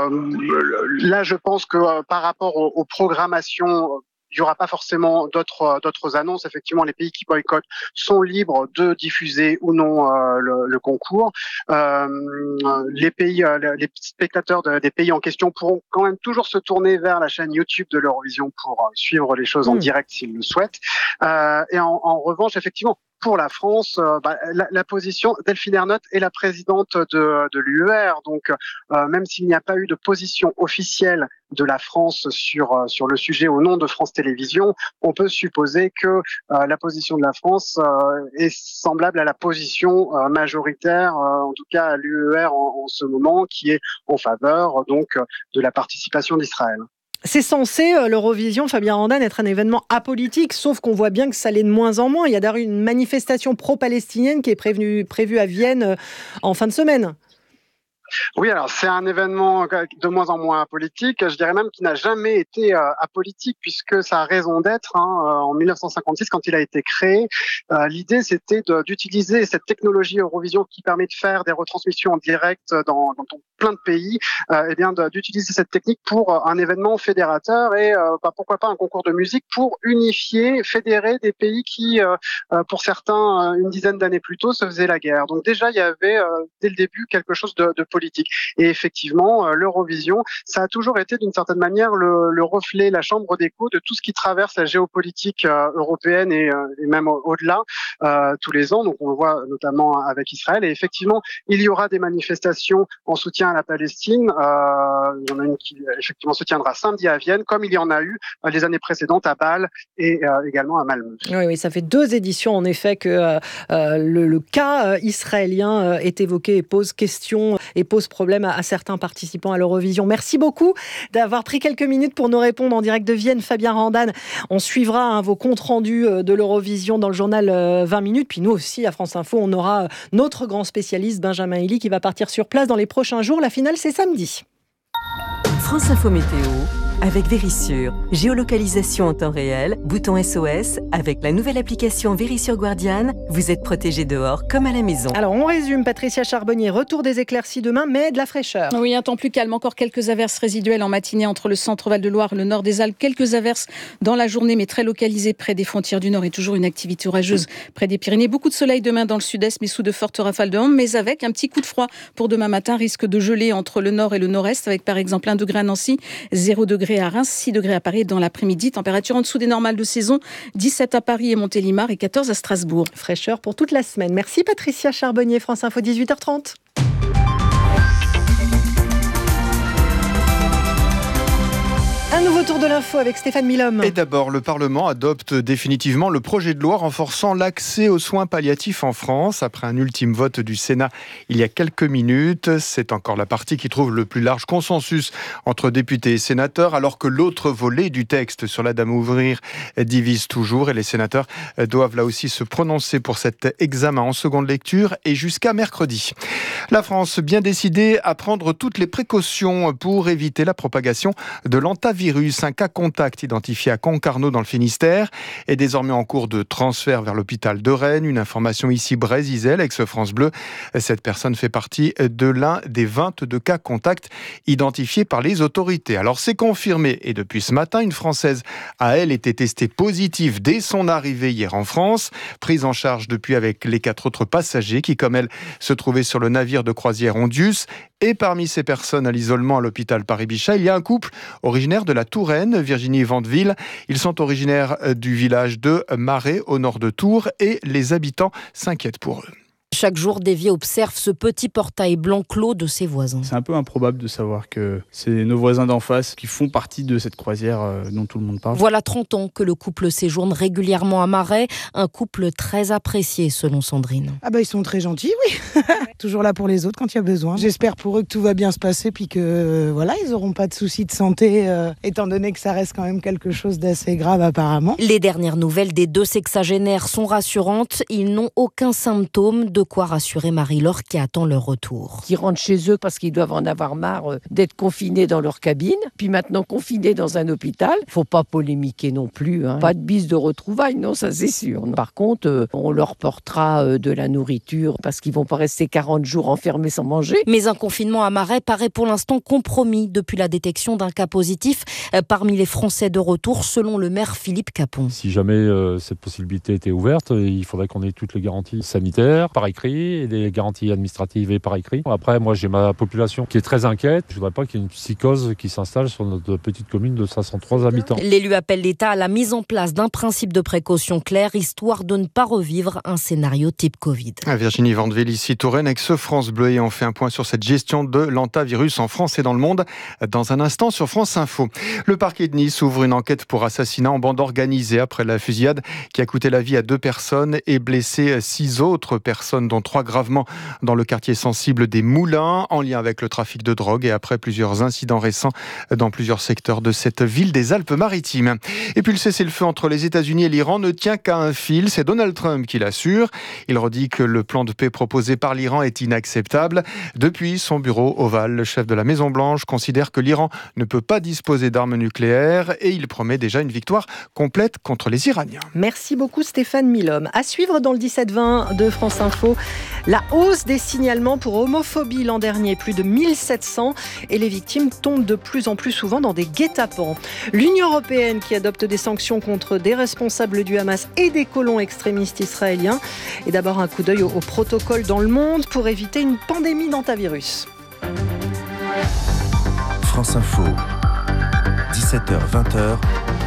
là, je pense que par rapport aux programmations, il n'y aura pas forcément d'autres annonces. Effectivement, les pays qui boycottent sont libres de diffuser ou non le concours. Les spectateurs des pays en question pourront quand même toujours se tourner vers la chaîne YouTube de l'Eurovision pour suivre les choses en direct s'ils le souhaitent. Et en revanche, effectivement, pour la France, la position, Delphine Ernotte est la présidente de l'UER, donc même s'il n'y a pas eu de position officielle de la France sur le sujet au nom de France Télévisions, on peut supposer que la position de la France est semblable à la position majoritaire, en tout cas à l'UER en ce moment, qui est en faveur donc de la participation d'Israël. C'est censé, l'Eurovision, Fabien Randane, être un événement apolitique, sauf qu'on voit bien que ça l'est de moins en moins. Il y a d'ailleurs une manifestation pro-palestinienne qui est prévue à Vienne en fin de semaine. Oui, alors c'est un événement de moins en moins apolitique, je dirais même qu'il n'a jamais été apolitique, puisque ça a raison d'être. En 1956, quand il a été créé, l'idée c'était d'utiliser cette technologie Eurovision qui permet de faire des retransmissions en direct dans plein de pays, d'utiliser cette technique pour un événement fédérateur et pourquoi pas un concours de musique pour unifier, fédérer des pays qui, pour certains, une dizaine d'années plus tôt, se faisaient la guerre. Donc déjà, il y avait dès le début quelque chose de politique. Et effectivement, l'Eurovision, ça a toujours été d'une certaine manière le reflet, la chambre d'écho de tout ce qui traverse la géopolitique européenne et même au-delà tous les ans. Donc on le voit notamment avec Israël. Et effectivement, il y aura des manifestations en soutien à la Palestine. Il y en a une qui effectivement se tiendra samedi à Vienne, comme il y en a eu les années précédentes à Bâle et également à Malmö. Oui, ça fait 2 éditions en effet que le cas israélien est évoqué et pose question et pose problème à certains participants à l'Eurovision. Merci beaucoup d'avoir pris quelques minutes pour nous répondre en direct de Vienne, Fabien Randane. On suivra vos comptes rendus de l'Eurovision dans le journal 20 minutes. Puis nous aussi, à France Info, on aura notre grand spécialiste, Benjamin Elie, qui va partir sur place dans les prochains jours. La finale, c'est samedi. France Info Météo. avec Vérissure. Géolocalisation en temps réel, bouton SOS. Avec la nouvelle application Vérissure Guardian, vous êtes protégé dehors comme à la maison. Alors on résume, Patricia Charbonnier, retour des éclaircies demain, mais de la fraîcheur. Oui, un temps plus calme, encore quelques averses résiduelles en matinée entre le centre Val-de-Loire et le nord des Alpes. Quelques averses dans la journée, mais très localisées près des frontières du Nord et toujours une activité orageuse près des Pyrénées. Beaucoup de soleil demain dans le sud-est, mais sous de fortes rafales de vent, mais avec un petit coup de froid pour demain matin. Risque de geler entre le nord et le nord-est, avec par exemple 1 degré à Nancy, 0 degré à Reims, 6 degrés à Paris dans l'après-midi. Température en dessous des normales de saison, 17 à Paris et Montélimar et 14 à Strasbourg. Fraîcheur pour toute la semaine. Merci Patricia Charbonnier, France Info, 18h30. Un nouveau tour de l'info avec Stéphane Milhomme. Et d'abord, le Parlement adopte définitivement le projet de loi renforçant l'accès aux soins palliatifs en France. Après un ultime vote du Sénat il y a quelques minutes, c'est encore la partie qui trouve le plus large consensus entre députés et sénateurs, alors que l'autre volet du texte sur la dame ouvrir divise toujours. Et les sénateurs doivent là aussi se prononcer pour cet examen en seconde lecture et jusqu'à mercredi. La France bien décidée à prendre toutes les précautions pour éviter la propagation de l'hantavirus. Un cas contact identifié à Concarneau dans le Finistère est désormais en cours de transfert vers l'hôpital de Rennes. Une information ici Brésil, ex-France Bleu. Cette personne fait partie de l'un des 22 cas contact identifiés par les autorités. Alors c'est confirmé et depuis ce matin, une Française a elle été testée positive dès son arrivée hier en France. Prise en charge depuis avec les 4 autres passagers qui, comme elle, se trouvaient sur le navire de croisière Ondius. Et parmi ces personnes à l'isolement à l'hôpital Paris-Bichat, il y a un couple originaire de la Touraine, Virginie Vandeville. Ils sont originaires du village de Marais, au nord de Tours, et les habitants s'inquiètent pour eux. Chaque jour, Davy observe ce petit portail blanc clos de ses voisins. C'est un peu improbable de savoir que c'est nos voisins d'en face qui font partie de cette croisière dont tout le monde parle. Voilà 30 ans que le couple séjourne régulièrement à Marais, un couple très apprécié selon Sandrine. Ils sont très gentils, oui. Toujours là pour les autres quand il y a besoin. J'espère pour eux que tout va bien se passer puis que ils n'auront pas de soucis de santé étant donné que ça reste quand même quelque chose d'assez grave apparemment. Les dernières nouvelles des 2 sexagénaires sont rassurantes. Ils n'ont aucun symptôme, de quoi rassurer Marie-Laure qui attend leur retour. Qui rentrent chez eux parce qu'ils doivent en avoir marre d'être confinés dans leur cabine, puis maintenant confinés dans un hôpital. Faut pas polémiquer non plus, hein. Pas de bise de retrouvailles, non, ça c'est sûr. Par contre, on leur portera de la nourriture parce qu'ils vont pas rester 40 jours enfermés sans manger. Mais un confinement à Marais paraît pour l'instant compromis depuis la détection d'un cas positif parmi les Français de retour, selon le maire Philippe Capon. Si jamais cette possibilité était ouverte, il faudrait qu'on ait toutes les garanties sanitaires par écrit et des garanties administratives et par écrit. Après, moi, j'ai ma population qui est très inquiète. Je ne voudrais pas qu'il y ait une psychose qui s'installe sur notre petite commune de 503 habitants. L'élu appelle l'État à la mise en place d'un principe de précaution clair, histoire de ne pas revivre un scénario type Covid. Virginie Vandeville, ici Touraine, ex-France Bleu, et on fait un point sur cette gestion de l'hantavirus en France et dans le monde dans un instant sur France Info. Le parquet de Nice ouvre une enquête pour assassinat en bande organisée après la fusillade qui a coûté la vie à 2 personnes et blessé 6 autres personnes, dont 3 gravement dans le quartier sensible des Moulins, en lien avec le trafic de drogue et après plusieurs incidents récents dans plusieurs secteurs de cette ville des Alpes-Maritimes. Et puis le cessez-le-feu entre les États-Unis et l'Iran ne tient qu'à un fil, c'est Donald Trump qui l'assure. Il redit que le plan de paix proposé par l'Iran est inacceptable. Depuis son bureau ovale, le chef de la Maison-Blanche considère que l'Iran ne peut pas disposer d'armes nucléaires et il promet déjà une victoire complète contre les Iraniens. Merci beaucoup Stéphane Milhomme. À suivre dans le 17-20 de France Info, la hausse des signalements pour homophobie l'an dernier, plus de 1700, et les victimes tombent de plus en plus souvent dans des guet-apens. L'Union européenne qui adopte des sanctions contre des responsables du Hamas et des colons extrémistes israéliens. Et d'abord un coup d'œil au protocole dans le monde pour éviter une pandémie d'hantavirus. France Info, 17h-20h,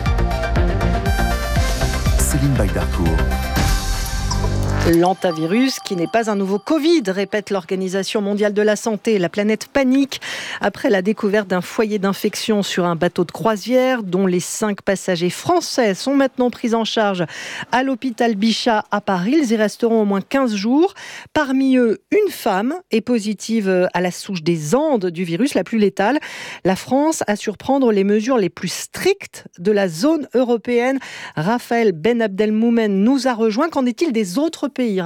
Céline Baydarcourt. L'hantavirus, qui n'est pas un nouveau Covid, répète l'Organisation mondiale de la santé. La planète panique après la découverte d'un foyer d'infection sur un bateau de croisière dont les 5 passagers français sont maintenant pris en charge à l'hôpital Bichat à Paris. Ils y resteront au moins 15 jours. Parmi eux, une femme est positive à la souche des Andes du virus, la plus létale. La France a su prendre les mesures les plus strictes de la zone européenne. Raphaël Ben Abdelmoumen nous a rejoint. Qu'en est-il des autres pays, Raphaël ?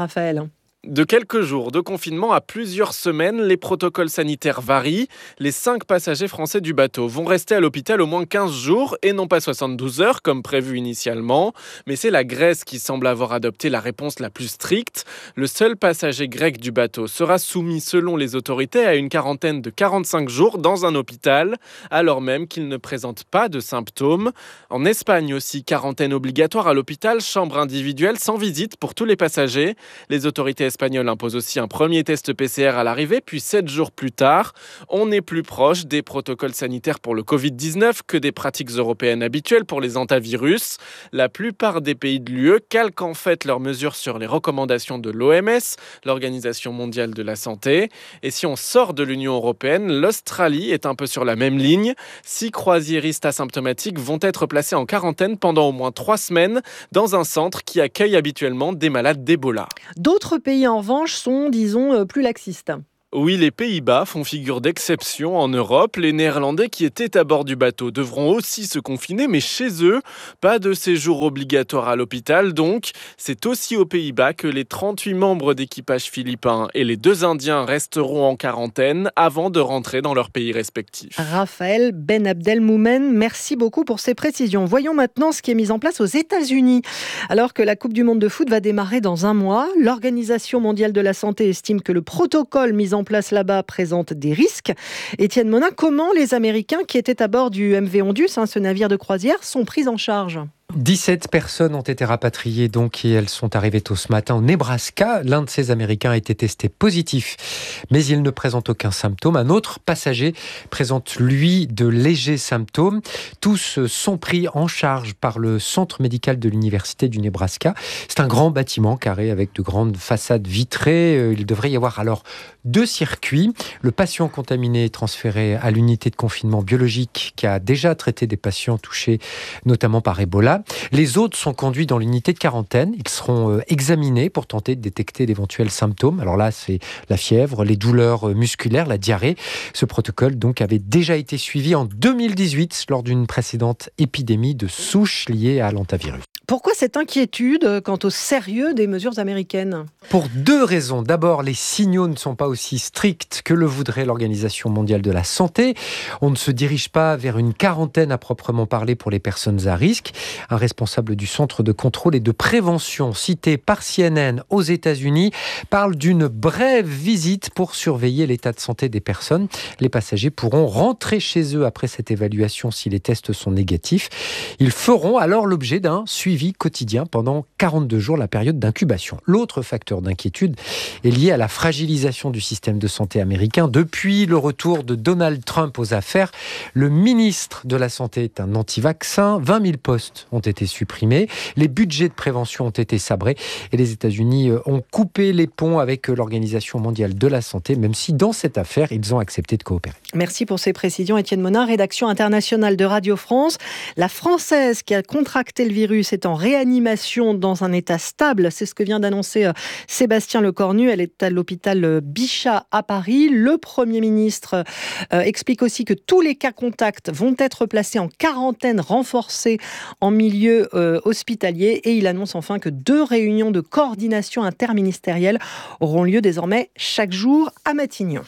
De quelques jours de confinement à plusieurs semaines, les protocoles sanitaires varient. Les 5 passagers français du bateau vont rester à l'hôpital au moins 15 jours et non pas 72 heures comme prévu initialement. Mais c'est la Grèce qui semble avoir adopté la réponse la plus stricte. Le seul passager grec du bateau sera soumis selon les autorités à une quarantaine de 45 jours dans un hôpital, alors même qu'il ne présente pas de symptômes. En Espagne aussi, quarantaine obligatoire à l'hôpital, chambre individuelle sans visite pour tous les passagers. Les autorités espagnoles imposent aussi un premier test PCR à l'arrivée, puis 7 jours plus tard. On est plus proche des protocoles sanitaires pour le Covid-19 que des pratiques européennes habituelles pour les hantavirus. La plupart des pays de l'UE calquent en fait leurs mesures sur les recommandations de l'OMS, l'Organisation mondiale de la santé. Et si on sort de l'Union européenne, l'Australie est un peu sur la même ligne. 6 croisiéristes asymptomatiques vont être placés en quarantaine pendant au moins 3 semaines dans un centre qui accueille habituellement des malades d'Ebola. D'autres pays, en revanche, sont, disons, plus laxistes. Oui, les Pays-Bas font figure d'exception en Europe. Les Néerlandais qui étaient à bord du bateau devront aussi se confiner, mais chez eux, pas de séjour obligatoire à l'hôpital. Donc, c'est aussi aux Pays-Bas que les 38 membres d'équipage philippins et les 2 Indiens resteront en quarantaine avant de rentrer dans leur pays respectifs. Raphaël Ben Abdelmoumen, merci beaucoup pour ces précisions. Voyons maintenant ce qui est mis en place aux États-Unis. Alors que la Coupe du Monde de foot va démarrer dans un mois, l'Organisation mondiale de la santé estime que le protocole mis en place là-bas présente des risques. Étienne Monin, comment les Américains qui étaient à bord du MV Ondus, ce navire de croisière, sont pris en charge ? 17 personnes ont été rapatriées donc et elles sont arrivées tôt ce matin au Nebraska. L'un de ces Américains a été testé positif, mais il ne présente aucun symptôme. Un autre passager présente, lui, de légers symptômes. Tous sont pris en charge par le centre médical de l'Université du Nebraska. C'est un grand bâtiment carré avec de grandes façades vitrées. Il devrait y avoir alors 2 circuits. Le patient contaminé est transféré à l'unité de confinement biologique qui a déjà traité des patients touchés notamment par Ebola. Les autres sont conduits dans l'unité de quarantaine. Ils seront examinés pour tenter de détecter d'éventuels symptômes. Alors là, c'est la fièvre, les douleurs musculaires, la diarrhée. Ce protocole donc avait déjà été suivi en 2018 lors d'une précédente épidémie de souches liées à l'hantavirus. Pourquoi cette inquiétude quant au sérieux des mesures américaines ? Pour 2 raisons. D'abord, les signaux ne sont pas aussi stricts que le voudrait l'Organisation mondiale de la santé. On ne se dirige pas vers une quarantaine à proprement parler pour les personnes à risque. Un responsable du centre de contrôle et de prévention cité par CNN aux États-Unis parle d'une brève visite pour surveiller l'état de santé des personnes. Les passagers pourront rentrer chez eux après cette évaluation si les tests sont négatifs. Ils feront alors l'objet d'un suivi quotidien pendant 42 jours, la période d'incubation. L'autre facteur d'inquiétude est lié à la fragilisation du système de santé américain. Depuis le retour de Donald Trump aux affaires, le ministre de la Santé est un anti-vaccin. 20 000 postes ont été supprimés. Les budgets de prévention ont été sabrés et les États-Unis ont coupé les ponts avec l'Organisation mondiale de la santé, même si dans cette affaire, ils ont accepté de coopérer. Merci pour ces précisions, Étienne Monin, rédaction internationale de Radio France. La Française qui a contracté le virus est en réanimation dans un état stable. C'est ce que vient d'annoncer Sébastien Lecornu. Elle est à l'hôpital Bichat à Paris. Le Premier ministre explique aussi que tous les cas contacts vont être placés en quarantaine renforcée en milieu hospitalier. Et il annonce enfin que 2 réunions de coordination interministérielle auront lieu désormais chaque jour à Matignon.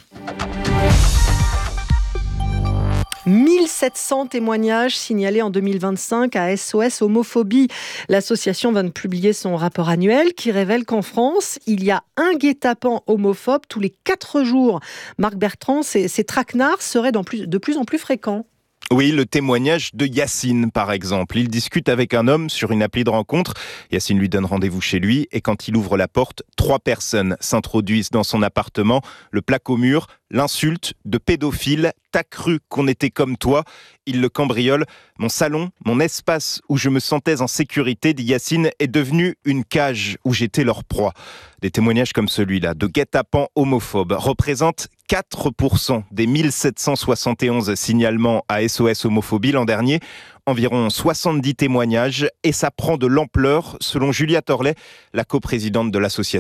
1700 témoignages signalés en 2025 à SOS Homophobie. L'association vient de publier son rapport annuel qui révèle qu'en France, il y a un guet-apens homophobe tous les 4 jours. Marc Bertrand, ces traquenards seraient de plus en plus fréquents. Oui, le témoignage de Yacine, par exemple. Il discute avec un homme sur une appli de rencontre. Yacine lui donne rendez-vous chez lui et quand il ouvre la porte, 3 personnes s'introduisent dans son appartement, le plaquent au mur, l'insultent de pédophile. T'as cru qu'on était comme toi. Il le cambriole. Mon salon, mon espace où je me sentais en sécurité, dit Yacine, est devenu une cage où j'étais leur proie. Des témoignages comme celui-là, de guet-apens homophobes, représentent 4% des 1771 signalements à SOS Homophobie l'an dernier. Environ 70 témoignages et ça prend de l'ampleur, selon Julia Torlet, la coprésidente de l'association.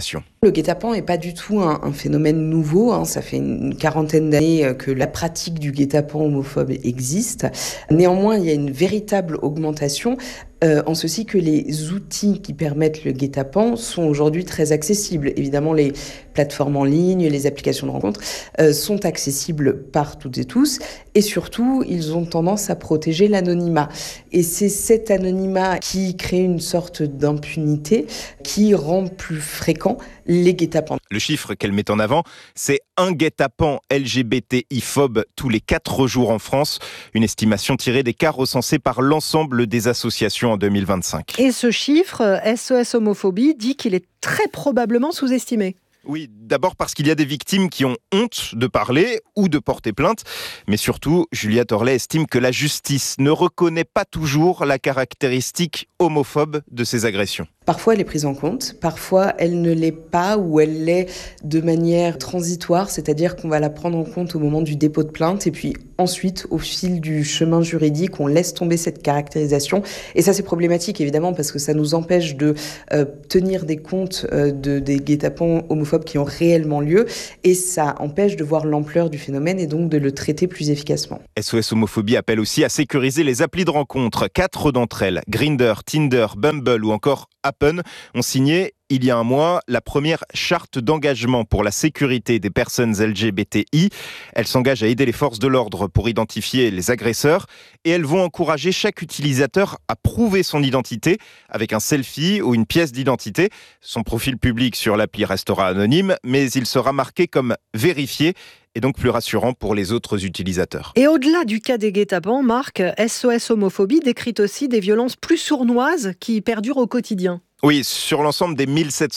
Le guet-apens n'est pas du tout un phénomène nouveau. Ça fait une quarantaine d'années que la pratique du guet-apens homophobe existe. Néanmoins, il y a une véritable augmentation. En ceci que les outils qui permettent le guet-apens sont aujourd'hui très accessibles. Évidemment, les plateformes en ligne, les applications de rencontres sont accessibles par toutes et tous. Et surtout, ils ont tendance à protéger l'anonymat. Et c'est cet anonymat qui crée une sorte d'impunité qui rend plus fréquent les guet-apens. Le chiffre qu'elle met en avant, c'est un guet-apens LGBTI-phobe tous les 4 jours en France. Une estimation tirée des cas recensés par l'ensemble des associations en 2025. Et ce chiffre, SOS Homophobie, dit qu'il est très probablement sous-estimé. Oui, d'abord parce qu'il y a des victimes qui ont honte de parler ou de porter plainte. Mais surtout, Julia Torlet estime que la justice ne reconnaît pas toujours la caractéristique homophobe de ces agressions. Parfois, elle est prise en compte, parfois, elle ne l'est pas ou elle l'est de manière transitoire, c'est-à-dire qu'on va la prendre en compte au moment du dépôt de plainte et puis ensuite, au fil du chemin juridique, on laisse tomber cette caractérisation. Et ça, c'est problématique, évidemment, parce que ça nous empêche de tenir des comptes des guet-apens homophobes qui ont réellement lieu et ça empêche de voir l'ampleur du phénomène et donc de le traiter plus efficacement. SOS Homophobie appelle aussi à sécuriser les applis de rencontre. 4 d'entre elles, Grindr, Tinder, Bumble ou encore Happn, ont signé il y a un mois la première charte d'engagement pour la sécurité des personnes LGBTI. Elles s'engagent à aider les forces de l'ordre pour identifier les agresseurs et elles vont encourager chaque utilisateur à prouver son identité avec un selfie ou une pièce d'identité. Son profil public sur l'appli restera anonyme, mais il sera marqué comme vérifié et donc plus rassurant pour les autres utilisateurs. Et au-delà du cas des guet-apens, Marc, SOS Homophobie décrit aussi des violences plus sournoises qui perdurent au quotidien. Oui, sur l'ensemble des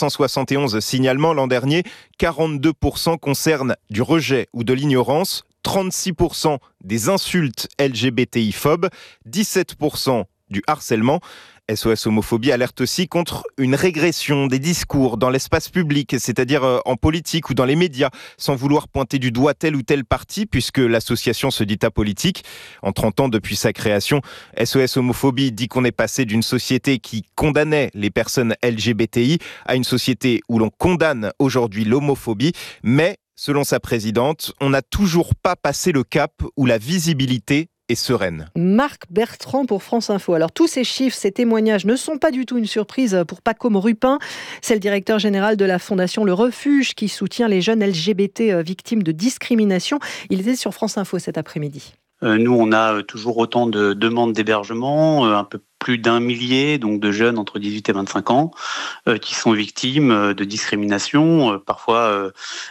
1771 signalements l'an dernier, 42% concernent du rejet ou de l'ignorance, 36% des insultes LGBTI-phobes, 17% du harcèlement. SOS Homophobie alerte aussi contre une régression des discours dans l'espace public, c'est-à-dire en politique ou dans les médias, sans vouloir pointer du doigt tel ou tel parti, puisque l'association se dit apolitique. En 30 ans depuis sa création, SOS Homophobie dit qu'on est passé d'une société qui condamnait les personnes LGBTI à une société où l'on condamne aujourd'hui l'homophobie, mais selon sa présidente, on n'a toujours pas passé le cap où la visibilité est sereine. Marc Bertrand pour France Info. Alors tous ces chiffres, ces témoignages ne sont pas du tout une surprise pour Pacôme Rupin. C'est le directeur général de la fondation Le Refuge qui soutient les jeunes LGBT victimes de discrimination. Il était sur France Info cet après-midi. Nous, on a toujours autant de demandes d'hébergement, un peu plus d'1 millier donc de jeunes entre 18 et 25 ans qui sont victimes de discrimination, parfois,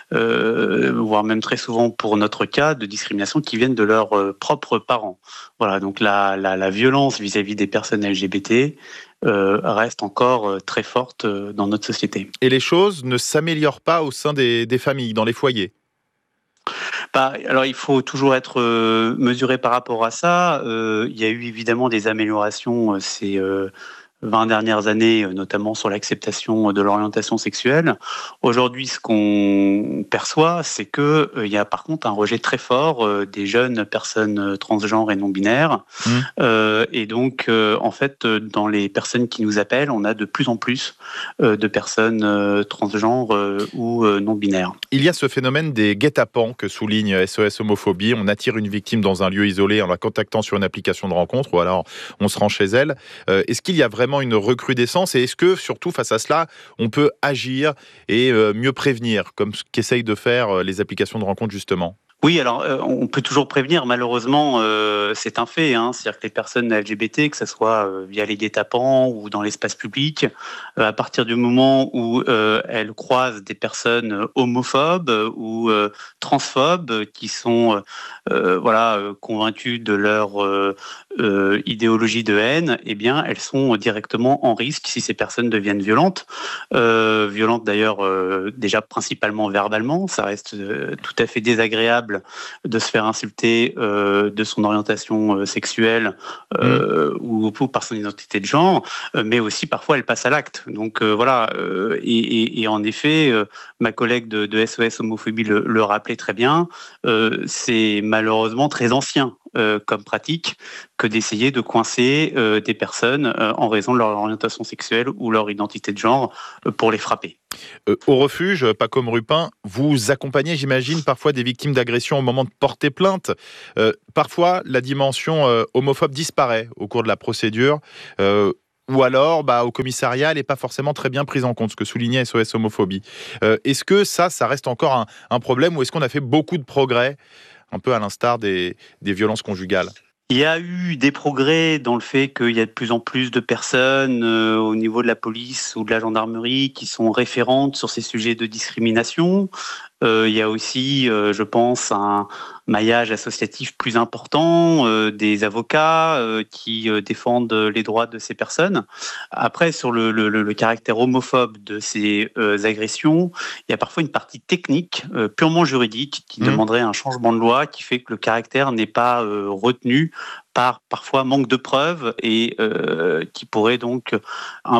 voire même très souvent pour notre cas, de discrimination qui viennent de leurs propres parents. Voilà, donc la violence vis-à-vis des personnes LGBT reste encore très forte dans notre société. Et les choses ne s'améliorent pas au sein des familles, dans les foyers ? Alors, il faut toujours être mesuré par rapport à ça. Il y a eu évidemment des améliorations ces 20 dernières années, notamment sur l'acceptation de l'orientation sexuelle. Aujourd'hui, ce qu'on perçoit, c'est qu'il y a par contre un rejet très fort des jeunes personnes transgenres et non-binaires. Et donc, en fait, dans les personnes qui nous appellent, on a de plus en plus de personnes transgenres ou non-binaires. Il y a ce phénomène des guet-apens que souligne SOS Homophobie. On attire une victime dans un lieu isolé en la contactant sur une application de rencontre ou alors on se rend chez elle. Est-ce qu'il y a vraiment une recrudescence et est-ce que, surtout face à cela, on peut agir et mieux prévenir, comme ce qu'essayent de faire les applications de rencontre justement ? Oui, alors on peut toujours prévenir, malheureusement, c'est un fait. C'est-à-dire que les personnes LGBT, que ce soit via les guet-apens ou dans l'espace public, à partir du moment où elles croisent des personnes homophobes ou transphobes qui sont convaincues de leur idéologie de haine, eh bien, elles sont directement en risque si ces personnes deviennent violentes. Violentes d'ailleurs déjà principalement verbalement, ça reste tout à fait désagréable de se faire insulter de son orientation sexuelle ou par son identité de genre, mais aussi parfois elle passe à l'acte. Donc et en effet, ma collègue de SOS Homophobie le rappelait très bien, c'est malheureusement très ancien comme pratique que d'essayer de coincer des personnes en raison de leur orientation sexuelle ou leur identité de genre pour les frapper. Au refuge, Pacôme Rupin, vous accompagnez, j'imagine, parfois des victimes d'agression au moment de porter plainte. Parfois, la dimension homophobe disparaît au cours de la procédure. Ou alors, au commissariat, elle n'est pas forcément très bien prise en compte, ce que soulignait SOS Homophobie. Est-ce que ça reste encore un problème, ou est-ce qu'on a fait beaucoup de progrès, un peu à l'instar des violences conjugales ? Il y a eu des progrès dans le fait qu'il y a de plus en plus de personnes au niveau de la police ou de la gendarmerie qui sont référentes sur ces sujets de discrimination. Il y a aussi, je pense, un maillage associatif plus important, des avocats qui défendent les droits de ces personnes. Après, sur le caractère homophobe de ces agressions, il y a parfois une partie technique, purement juridique, qui demanderait un changement de loi qui fait que le caractère n'est pas retenu par parfois manque de preuves et qui pourrait donc un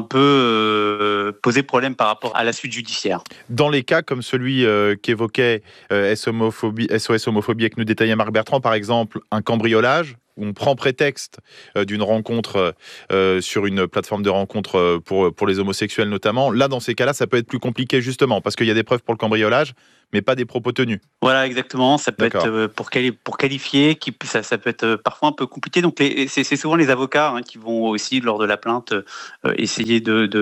peu poser problème par rapport à la suite judiciaire. Dans les cas comme celui qu'évoquait SOS Homophobie et que nous détaillait Marc Bertrand, par exemple, un cambriolage, où on prend prétexte d'une rencontre sur une plateforme de rencontre pour les homosexuels notamment. Là, dans ces cas-là, ça peut être plus compliqué justement, parce qu'il y a des preuves pour le cambriolage, mais pas des propos tenus. Voilà, exactement. Ça peut être pour qualifier, ça peut être parfois un peu compliqué. Donc, c'est souvent les avocats qui vont aussi, lors de la plainte, essayer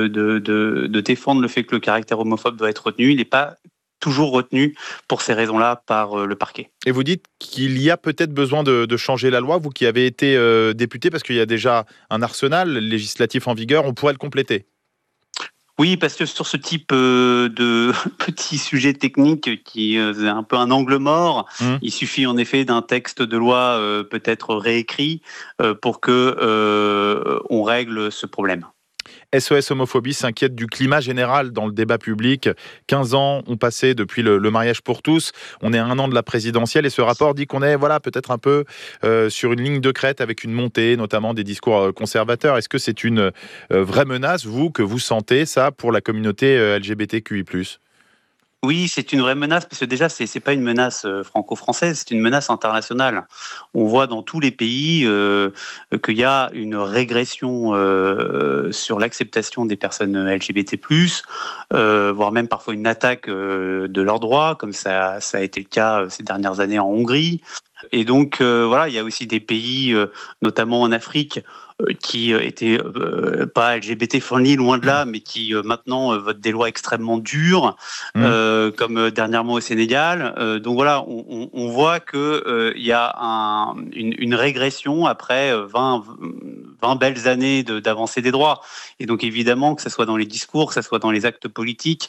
de défendre le fait que le caractère homophobe doit être retenu. Il n'est pas toujours retenu pour ces raisons-là par le parquet. Et vous dites qu'il y a peut-être besoin de changer la loi, vous qui avez été député, parce qu'il y a déjà un arsenal législatif en vigueur, on pourrait le compléter. Oui, parce que sur ce type de petits sujets techniques qui est un peu un angle mort, il suffit en effet d'un texte de loi peut-être réécrit pour que on règle ce problème. SOS Homophobie s'inquiète du climat général dans le débat public. 15 ans ont passé depuis le mariage pour tous. On est à 1 an de la présidentielle et ce rapport dit qu'on est peut-être un peu sur une ligne de crête avec une montée, notamment des discours conservateurs. Est-ce que c'est une vraie menace, que vous sentez ça pour la communauté LGBTQI+. Oui, c'est une vraie menace, parce que déjà, c'est pas une menace franco-française, c'est une menace internationale. On voit dans tous les pays qu'il y a une régression sur l'acceptation des personnes LGBT+, voire même parfois une attaque de leurs droits, comme ça a été le cas ces dernières années en Hongrie. Et donc, il y a aussi des pays, notamment en Afrique, qui étaient pas LGBT-friendly, loin de là, mais qui maintenant votent des lois extrêmement dures, comme dernièrement au Sénégal. Donc voilà, on voit qu'il y a une régression après 20 belles années d'avancée des droits. Et donc évidemment, que ce soit dans les discours, que ce soit dans les actes politiques,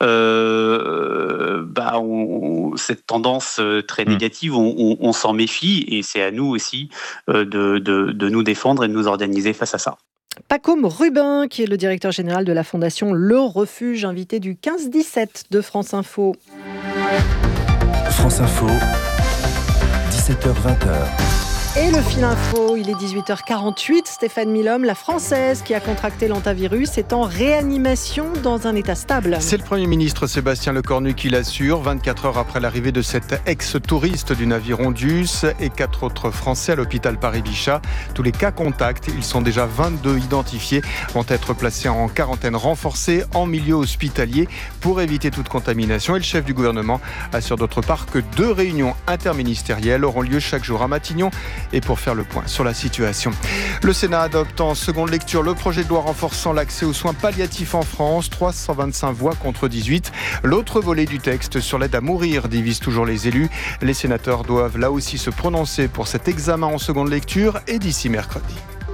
cette tendance très négative, on s'en méfie, et c'est à nous aussi de nous défendre et de nous organiser face à ça. Pacôme Rupin, qui est le directeur général de la fondation Le Refuge, invité du 15-17 de France Info. France Info, 17h-20h. Et le fil info, il est 18h48. Stéphane Milhomme, la Française qui a contracté l'hantavirus, est en réanimation dans un état stable. C'est le Premier ministre Sébastien Lecornu qui l'assure, 24 heures après l'arrivée de cet ex-touriste du navire Ondus et 4 autres Français à l'hôpital Paris-Bichat. Tous les cas contacts, ils sont déjà 22 identifiés, vont être placés en quarantaine renforcée en milieu hospitalier pour éviter toute contamination. Et le chef du gouvernement assure d'autre part que 2 réunions interministérielles auront lieu chaque jour à Matignon et pour faire le point sur la situation. Le Sénat adopte en seconde lecture le projet de loi renforçant l'accès aux soins palliatifs en France, 325 voix contre 18. L'autre volet du texte sur l'aide à mourir divise toujours les élus. Les sénateurs doivent là aussi se prononcer pour cet examen en seconde lecture et d'ici mercredi.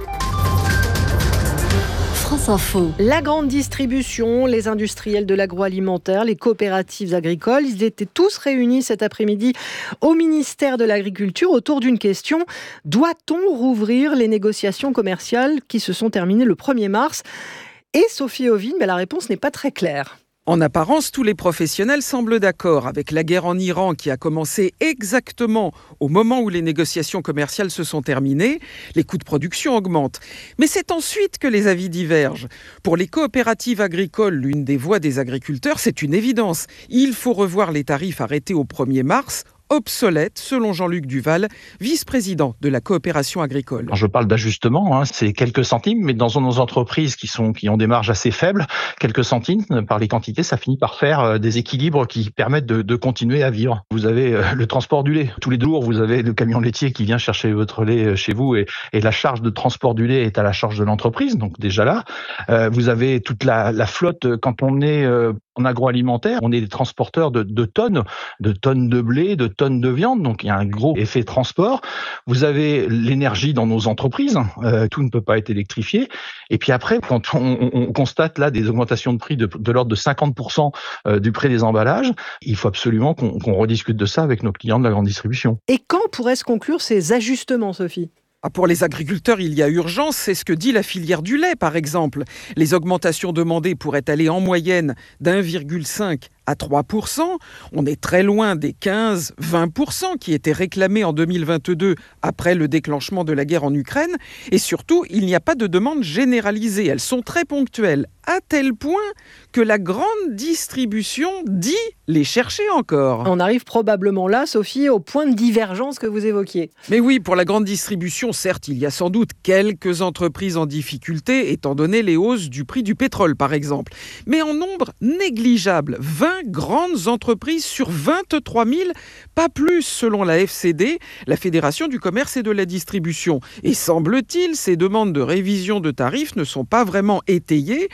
France Info. La grande distribution, les industriels de l'agroalimentaire, les coopératives agricoles, ils étaient tous réunis cet après-midi au ministère de l'Agriculture autour d'une question. Doit-on rouvrir les négociations commerciales qui se sont terminées le 1er mars ? Et Sophie Ovine, la réponse n'est pas très claire. En apparence, tous les professionnels semblent d'accord avec la guerre en Iran qui a commencé exactement au moment où les négociations commerciales se sont terminées. Les coûts de production augmentent. Mais c'est ensuite que les avis divergent. Pour les coopératives agricoles, l'une des voix des agriculteurs, c'est une évidence. Il faut revoir les tarifs arrêtés au 1er mars. obsolète, selon Jean-Luc Duval, vice-président de la coopération agricole. Quand je parle d'ajustement, c'est quelques centimes, mais dans nos entreprises qui ont des marges assez faibles, quelques centimes par les quantités, ça finit par faire des équilibres qui permettent de continuer à vivre. Vous avez le transport du lait. Tous les 2 jours, vous avez le camion laitier qui vient chercher votre lait chez vous et la charge de transport du lait est à la charge de l'entreprise. Donc déjà là, vous avez toute la flotte. Quand on est en agroalimentaire, on est des transporteurs de tonnes de blé, de tonnes de viande. Donc il y a un gros effet transport. Vous avez l'énergie dans nos entreprises. Tout ne peut pas être électrifié. Et puis après, quand on constate là des augmentations de prix de l'ordre de 50% du prix des emballages, il faut absolument qu'on rediscute de ça avec nos clients de la grande distribution. Et quand pourrait se conclure ces ajustements, Sophie ? Pour les agriculteurs, il y a urgence, c'est ce que dit la filière du lait, par exemple. Les augmentations demandées pourraient aller en moyenne d'1,5 à 3%. On est très loin des 15-20% qui étaient réclamés en 2022 après le déclenchement de la guerre en Ukraine. Et surtout, il n'y a pas de demande généralisée. Elles sont très ponctuelles, à tel point que la grande distribution dit les chercher encore. On arrive probablement là, Sophie, au point de divergence que vous évoquiez. Mais oui, pour la grande distribution, certes, il y a sans doute quelques entreprises en difficulté, étant donné les hausses du prix du pétrole, par exemple. Mais en nombre négligeable, 20 grandes entreprises sur 23 000, pas plus selon la FCD, la Fédération du commerce et de la distribution. Et semble-t-il, ces demandes de révision de tarifs ne sont pas vraiment étayées.